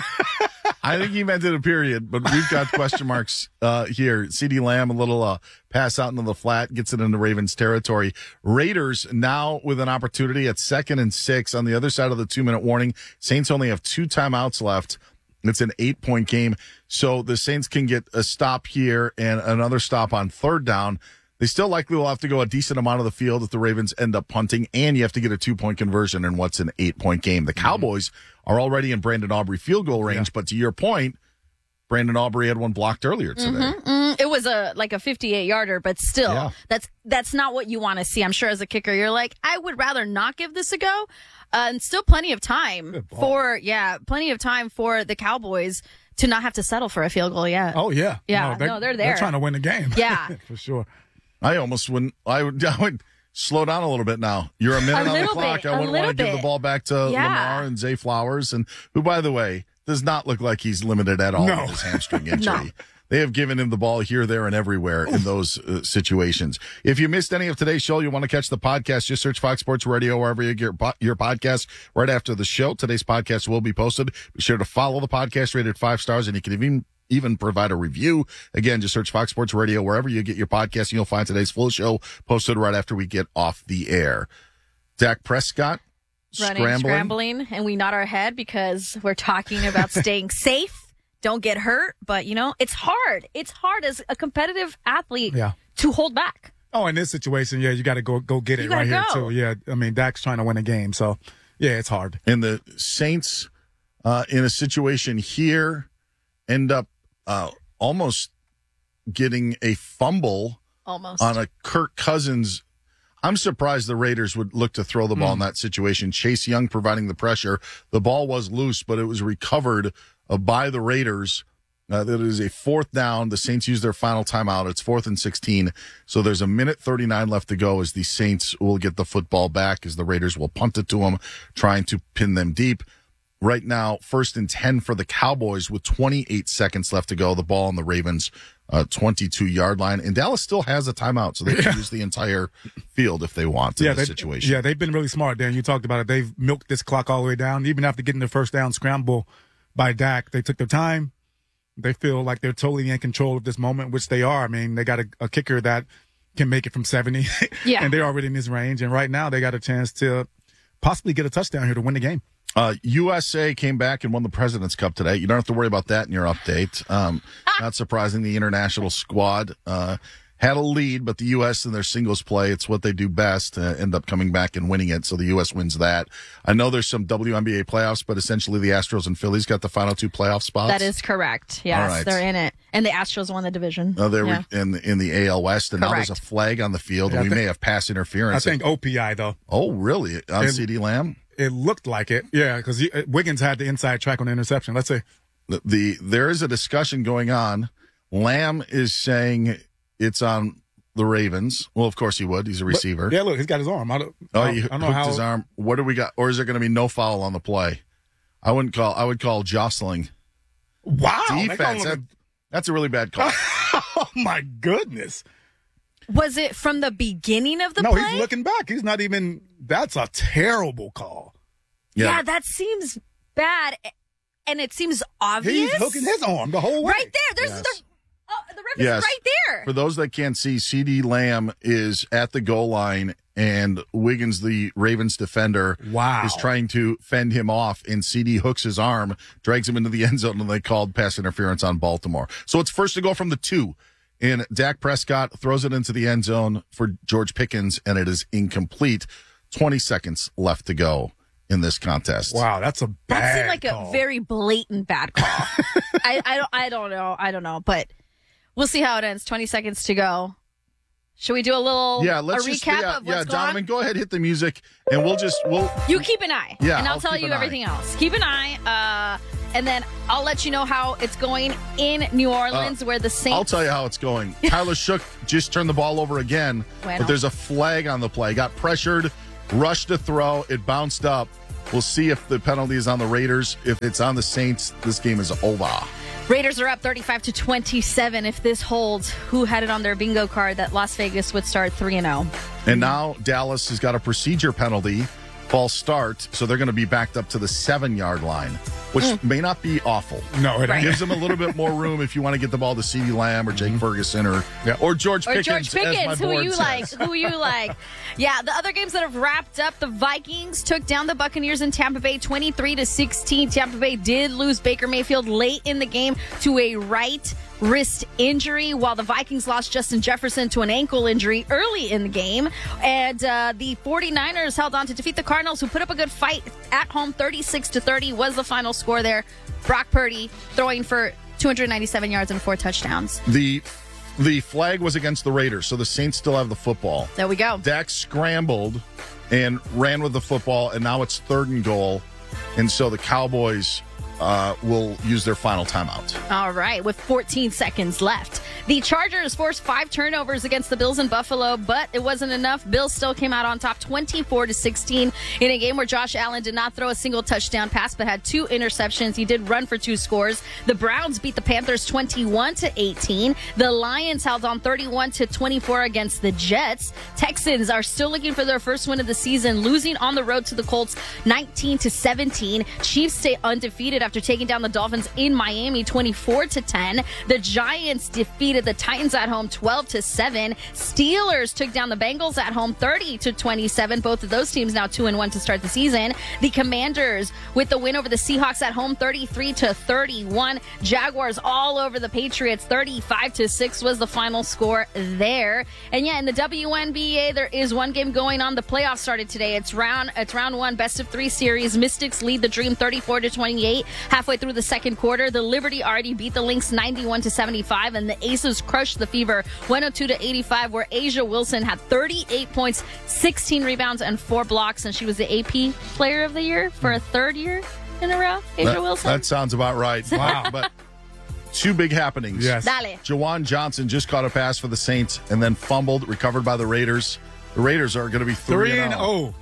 I think he meant it a period, but we've got question marks uh, here. CeeDee Lamb, a little uh, pass out into the flat, gets it into Ravens territory. Raiders now with an opportunity at second and six on the other side of the two-minute warning. Saints only have two timeouts left. It's an eight-point game, so the Saints can get a stop here and another stop on third down. They still likely will have to go a decent amount of the field if the Ravens end up punting, and you have to get a two-point conversion in what's an eight-point game. The Cowboys are already in Brandon Aubrey field goal range, yeah. But to your point, Brandon Aubrey had one blocked earlier today. Mm-hmm, mm, it was a like a fifty-eight yarder, but still, Yeah. that's that's not what you want to see. I'm sure as a kicker, you're like, I would rather not give this a go. Uh, and still plenty of time for, yeah, plenty of time for the Cowboys to not have to settle for a field goal yet. Oh, yeah. Yeah, no, they're there. They're trying to win the game. Yeah. For sure. I almost wouldn't. I would. I would slow down a little bit now. You're a minute A on the little clock. bit, I a wouldn't want to little give the bit. ball back to Yeah. Lamar and Zay Flowers, and who, by the way, does not look like he's limited at all No. with his hamstring injury. No. They have given him the ball here, there, and everywhere in those uh, situations. If you missed any of today's show, you want to catch the podcast, just search Fox Sports Radio wherever you get your, po- your podcast right after the show. Today's podcast will be posted. Be sure to follow the podcast, rated five stars, and you can even even provide a review. Again, just search Fox Sports Radio wherever you get your podcast, and you'll find today's full show posted right after we get off the air. Dak Prescott Running, scrambling. scrambling, and we nod our head because we're talking about staying safe. Don't get hurt, but you know, it's hard. It's hard as a competitive athlete Yeah. to hold back. Oh, in this situation, yeah, you got to go go get it You right gotta here, go. too. Yeah, I mean, Dak's trying to win a game, so, yeah, it's hard. And the Saints, uh, in a situation here, end up uh, almost getting a fumble Almost. on a Kirk Cousins. I'm surprised the Raiders would look to throw the ball in that situation. Chase Young providing the pressure. The ball was loose, but it was recovered uh, by the Raiders. Uh, that is a fourth down. The Saints use their final timeout. It's fourth and sixteen. So there's a minute thirty-nine left to go as the Saints will get the football back as the Raiders will punt it to them, trying to pin them deep. Right now, first and ten for the Cowboys with twenty-eight seconds left to go. The ball on the Ravens' uh, twenty-two-yard line. And Dallas still has a timeout, so they can use the entire field if they want in yeah, this they, situation. Yeah, they've been really smart, Dan. You talked about it. They've milked this clock all the way down. Even after getting the first down scramble by Dak, they took their time. They feel like they're totally in control of this moment, which they are. I mean, they got a, a kicker that can make it from seventy, Yeah. and they're already in his range. And right now, they got a chance to possibly get a touchdown here to win the game. Uh, U S A came back and won the President's Cup today. You don't have to worry about that in your update. Um, not surprising, the international squad uh, had a lead, but the U S in their singles play, it's what they do best, uh, end up coming back and winning it. So the U S wins that. I know there's some W N B A playoffs, but essentially the Astros and Phillies got the final two playoff spots. That is correct. Yes, All right. they're in it. And the Astros won the division. Uh, they were Yeah. in in the A L West, and now there's a Correct. flag on the field. Yeah, and I we think- may have pass interference. I think O P I, though. Oh, really? On And- CeeDee Lamb? It looked like it. Yeah, because Wiggins had the inside track on the interception. Let's say. The, the there is a discussion going on. Lamb is saying it's on the Ravens. Well, of course he would. He's a receiver. But, yeah, look, he's got his arm. I don't, Oh, I he don't, I don't know hooked how. his arm. What do we got? Or is there going to be no foul on the play? I wouldn't call. I would call jostling. Wow. they Defense. call That, him that's a really bad call. a- oh, my goodness. Was it from the beginning of the no, play? he's looking back. He's not even. That's a terrible call. Yeah. that seems bad, and it seems obvious. He's hooking his arm the whole way. Right there. There's Yes. the uh, the reference Yes. is right there. For those that can't see, CeeDee Lamb is at the goal line, and Wiggins, the Ravens defender, Wow. is trying to fend him off, and CeeDee hooks his arm, drags him into the end zone, and they called pass interference on Baltimore. So it's first to go from the two, and Dak Prescott throws it into the end zone for George Pickens, and it is incomplete. twenty seconds left to go in this contest. Wow, that's a bad That seemed like call. a very blatant bad call. I, I don't I don't know. I don't know, but we'll see how it ends. Twenty seconds to go. Should we do a little Yeah, let's a just recap yeah, of what's yeah, going Donovan, on? go ahead, hit the music, and we'll just we'll. You keep an eye. Yeah, and I'll, I'll tell keep you an eye. everything else. Keep an eye, uh, and then I'll let you know how it's going in New Orleans, Uh, where the Saints. I'll tell you how it's going. Tyler Shook just turned the ball over again, Bueno. but there's a flag on the play. Got pressured, rushed to throw, it bounced up. We'll see if the penalty is on the Raiders. If it's on the Saints, this game is over. Raiders are up thirty-five to twenty-seven. If this holds, who had it on their bingo card that Las Vegas would start three and oh? And now Dallas has got a procedure penalty, false start, so they're going to be backed up to the seven-yard line, which Mm. may not be awful. No, it Right. gives them a little bit more room if you want to get the ball to CeeDee Lamb or Jake Ferguson or or George Or Pickens. George as my Pickens, who board you says. like? Who you like? Yeah, the other games that have wrapped up, the Vikings took down the Buccaneers in Tampa Bay, twenty-three to sixteen. Tampa Bay did lose Baker Mayfield late in the game to a right wrist injury, while the Vikings lost Justin Jefferson to an ankle injury early in the game. And uh, the 49ers held on to defeat the Cardinals, who put up a good fight at home. thirty-six to thirty was the final score there. Brock Purdy throwing for two hundred ninety-seven yards and four touchdowns. The the flag was against the Raiders, so the Saints still have the football. There we go. Dak scrambled and ran with the football, and now it's third and goal. And so the Cowboys uh, will use their final timeout. All right, with fourteen seconds left. The Chargers forced five turnovers against the Bills in Buffalo, but it wasn't enough. Bills still came out on top twenty-four to sixteen in a game where Josh Allen did not throw a single touchdown pass, but had two interceptions. He did run for two scores. The Browns beat the Panthers twenty-one to eighteen. The Lions held on thirty-one to twenty-four against the Jets. Texans are still looking for their first win of the season, losing on the road to the Colts nineteen to seventeen. Chiefs stay undefeated after taking down the Dolphins in Miami twenty-four to ten. The Giants defeated the Titans at home twelve to seven. Steelers took down the Bengals at home thirty to twenty-seven. Both of those teams now two and one to start the season. The Commanders with the win over the Seahawks at home thirty-three to thirty-one. Jaguars all over the Patriots thirty-five to six was the final score there. And yeah, in the W N B A there is one game going on. The playoffs started today. It's round it's round one, best of three series. Mystics lead the Dream thirty-four to twenty-eight. Halfway through the second quarter, the Liberty already beat the Lynx ninety-one to seventy-five, and the Aces crushed the Fever one oh two to eighty-five, where Asia Wilson had thirty-eight points, sixteen rebounds, and four blocks, and she was the A P Player of the Year for a third year in a row. Asia That, Wilson. that sounds about right. Wow. But two big happenings. Yes. Dale. Jawan Johnson just caught a pass for the Saints and then fumbled, recovered by the Raiders. The Raiders are going to be three, Three and oh.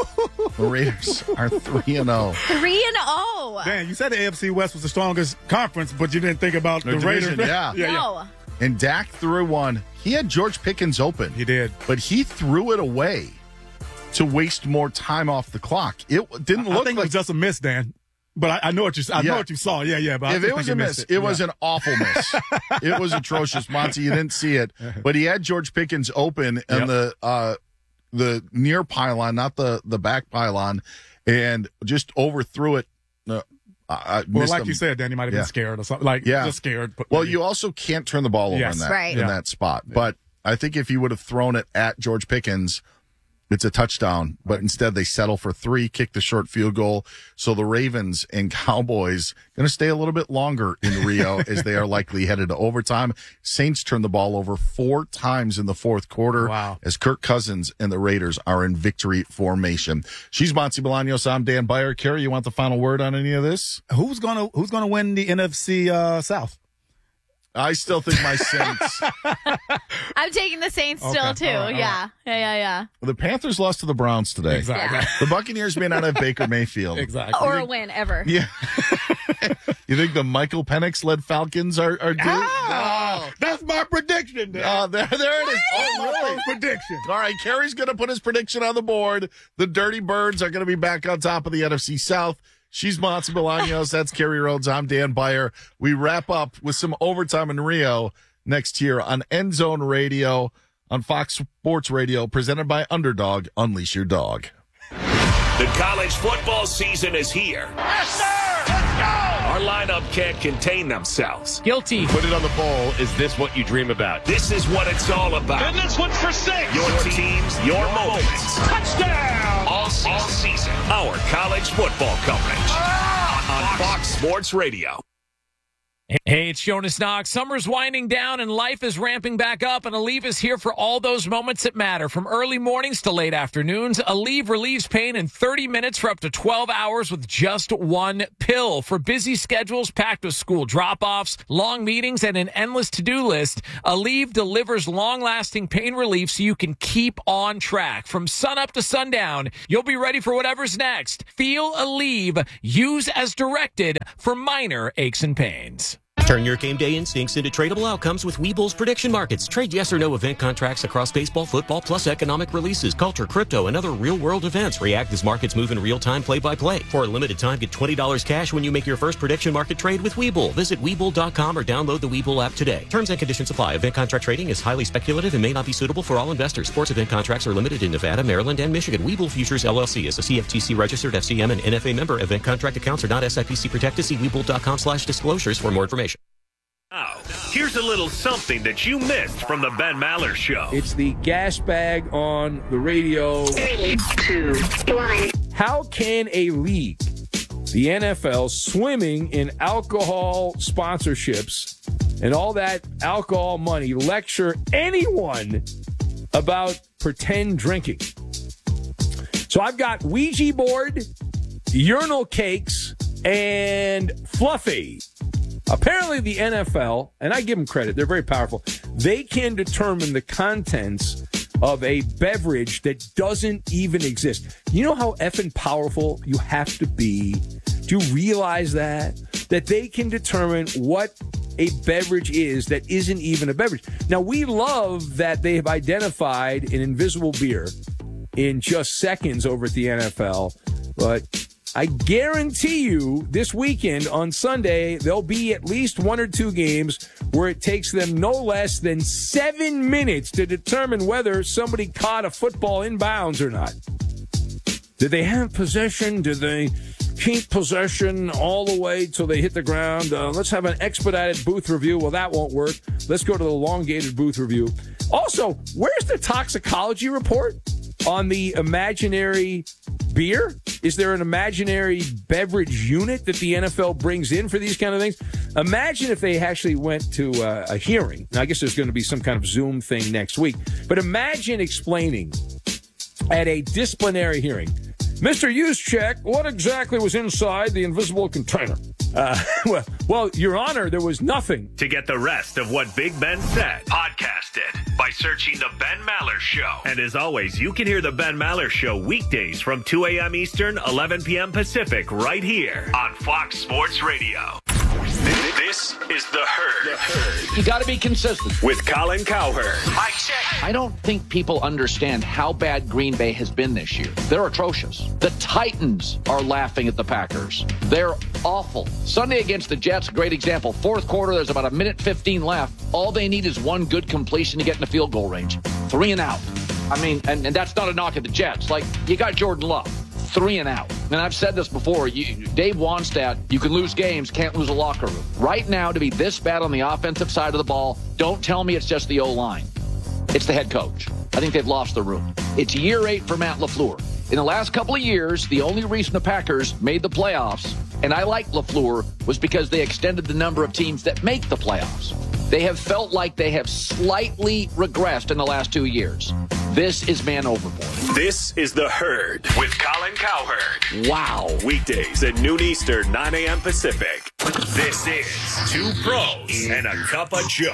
The Raiders are three and oh. Three and oh. Dan, you said the A F C West was the strongest conference, but you didn't think about The the, Raiders. division, yeah. yeah, yeah. No. And Dak threw one. He had George Pickens open. He did. But he threw it away to waste more time off the clock. It didn't I look think like it was just a miss, Dan. But I, I know what you. I Yeah. know what you saw. Yeah, yeah. But I if just it was think a you miss, missed it, it, was yeah. an awful miss. It was atrocious, Monty. You didn't see it, but he had George Pickens open and Yep. the uh, the near pylon, not the the back pylon, and just overthrew it. Uh, I Well, missed like him. you said, Dan, you might have been Yeah. scared or something. Like, Yeah. just scared. But Well, you also can't turn the ball over Yes. in that Right. in Yeah. that spot. But I think if you would have thrown it at George Pickens, it's a touchdown. But instead, they settle for three, kick the short field goal. So the Ravens and Cowboys going to stay a little bit longer in Rio as they are likely headed to overtime. Saints turn the ball over four times in the fourth quarter. Wow. As Kirk Cousins and the Raiders are in victory formation. She's Monty Bolaños. I'm Dan Beyer. Carrie, you want the final word on any of this? who's gonna who's gonna win the N F C uh, South? I still think my Saints. I'm taking the Saints still, Okay. too. All right, all yeah. yeah, yeah, yeah. The Panthers lost to the Browns today. Exactly. Yeah. The Buccaneers may not have Baker Mayfield. Exactly. Or a win, ever. Yeah. You think the Michael Penix led Falcons are, are due? Ah, that's my prediction, Dan. Oh, there, there it is. Oh, really? Prediction. All right, Kerry's going to put his prediction on the board. The Dirty Birds are going to be back on top of the N F C South. She's Monty Bolaños. That's Kerry Rhodes. I'm Dan Beyer. We wrap up with some overtime in Rio next year on End Zone Radio on Fox Sports Radio, presented by Underdog. Unleash your dog. The college football season is here. Yes, sir! Let's go! Our lineup can't contain themselves. Guilty. Put it on the bowl. Is this what you dream about? This is what it's all about. And this one's for six. Your teams, your moments. Touchdown! All season. All season. Our college football coverage. On Fox Sports Radio. Hey, it's Jonas Knox. Summer's winding down and life is ramping back up, and Aleve is here for all those moments that matter. From early mornings to late afternoons, Aleve relieves pain in thirty minutes for up to twelve hours with just one pill. For busy schedules packed with school drop-offs, long meetings, and an endless to-do list, Aleve delivers long-lasting pain relief so you can keep on track. From sunup to sundown, you'll be ready for whatever's next. Feel Aleve. Use as directed for minor aches and pains. Turn your game day instincts into tradable outcomes with Webull's prediction markets. Trade yes or no event contracts across baseball, football, plus economic releases, culture, crypto, and other real-world events. React as markets move in real time, play-by-play. For a limited time, get twenty dollars cash when you make your first prediction market trade with Webull. Visit Webull dot com or download the Webull app today. Terms and conditions apply. Event contract trading is highly speculative and may not be suitable for all investors. Sports event contracts are limited in Nevada, Maryland, and Michigan. Webull Futures, L L C is a C F T C registered F C M and N F A member. Event contract accounts are not S I P C protected. See Webull dot com slash disclosures for more information. Now, here's a little something that you missed from the Ben Maller Show. It's the gas bag on the radio. Three, two, one. How can a league, the N F L, swimming in alcohol sponsorships and all that alcohol money, lecture anyone about pretend drinking? So I've got Ouija board, urinal cakes, and Fluffy. Apparently the N F L, and I give them credit, they're very powerful, they can determine the contents of a beverage that doesn't even exist. You know how effing powerful you have to be to realize that? That they can determine what a beverage is that isn't even a beverage. Now, we love that they have identified an invisible beer in just seconds over at the N F L, but I guarantee you this weekend on Sunday, there'll be at least one or two games where it takes them no less than seven minutes to determine whether somebody caught a football in bounds or not. Did they have possession? Did they keep possession all the way till they hit the ground? Uh, let's have an expedited booth review. Well, that won't work. Let's go to the elongated booth review. Also, where's the toxicology report on the imaginary beer? Is there an imaginary beverage unit that the N F L brings in for these kind of things? Imagine if they actually went to uh, a hearing. Now, I guess there's going to be some kind of Zoom thing next week. But imagine explaining at a disciplinary hearing, Mister Juszczyk, what exactly was inside the invisible container? Uh, well, well, Your Honor, there was nothing. To get the rest of what Big Ben said, podcast it by searching The Ben Maller Show. And as always, you can hear The Ben Maller Show weekdays from two a.m. Eastern, eleven p.m. Pacific, right here on Fox Sports Radio. This is The Herd. The Herd. You got to be consistent. With Colin Cowherd. Mike check. I don't think people understand how bad Green Bay has been this year. They're atrocious. The Titans are laughing at the Packers. They're awful. Sunday against the Jets, great example. Fourth quarter, there's about a minute fifteen left. All they need is one good completion to get in the field goal range. Three and out. I mean, and, and that's not a knock at the Jets. Like, you got Jordan Love. Three and out. And I've said this before. You, Dave Wannstedt, you can lose games, can't lose a locker room. Right now, to be this bad on the offensive side of the ball, don't tell me it's just the O-line. It's the head coach. I think they've lost the room. It's year eight for Matt LaFleur. In the last couple of years, the only reason the Packers made the playoffs, and I like LaFleur, was because they extended the number of teams that make the playoffs. They have felt like they have slightly regressed in the last two years. This is man overboard. This is The Herd with Colin Cowherd. Wow. Weekdays at noon Eastern, nine a.m. Pacific. This is Two Pros and a Cup of Joe.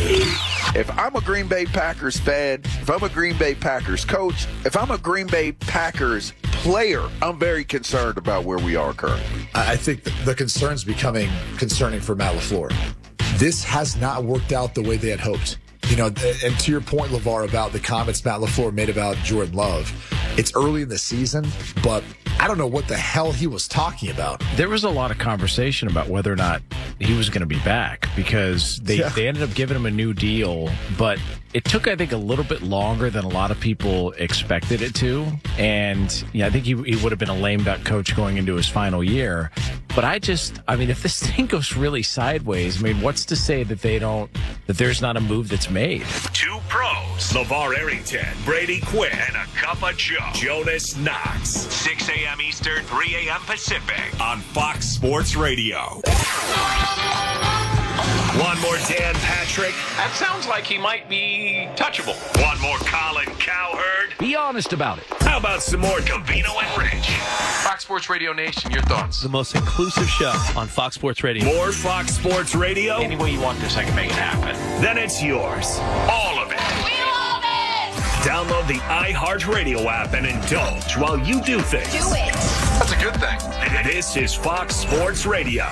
If I'm a Green Bay Packers fan, if I'm a Green Bay Packers coach, if I'm a Green Bay Packers player, I'm very concerned about where we are currently. I think the concern's becoming concerning for Matt LaFleur. This has not worked out the way they had hoped. You know, and to your point, LeVar, about the comments Matt LaFleur made about Jordan Love, it's early in the season, but I don't know what the hell he was talking about. There was a lot of conversation about whether or not he was going to be back because they, yeah. they ended up giving him a new deal, but it took, I think, a little bit longer than a lot of people expected it to. And yeah, I think he, he would have been a lame duck coach going into his final year. But I just, I mean, if this thing goes really sideways, I mean, what's to say that they don't, that there's not a move that's made? Two Pros, LeVar Arrington, Brady Quinn, and a Cup of Joe, Jonas Knox. six a.m. Eastern, three a.m. Pacific on Fox Sports Radio. One more Dan Patrick. That sounds like he might be touchable. One more Colin Cowherd. Be honest about it. How about some more Covino and Rich? Fox Sports Radio Nation, your thoughts? The most inclusive show on Fox Sports Radio. More Fox Sports Radio? Any way you want this, I can make it happen. Then it's yours. All of it. We love it! Download the iHeartRadio app and indulge while you do things. Do it! That's a good thing. This is Fox Sports Radio.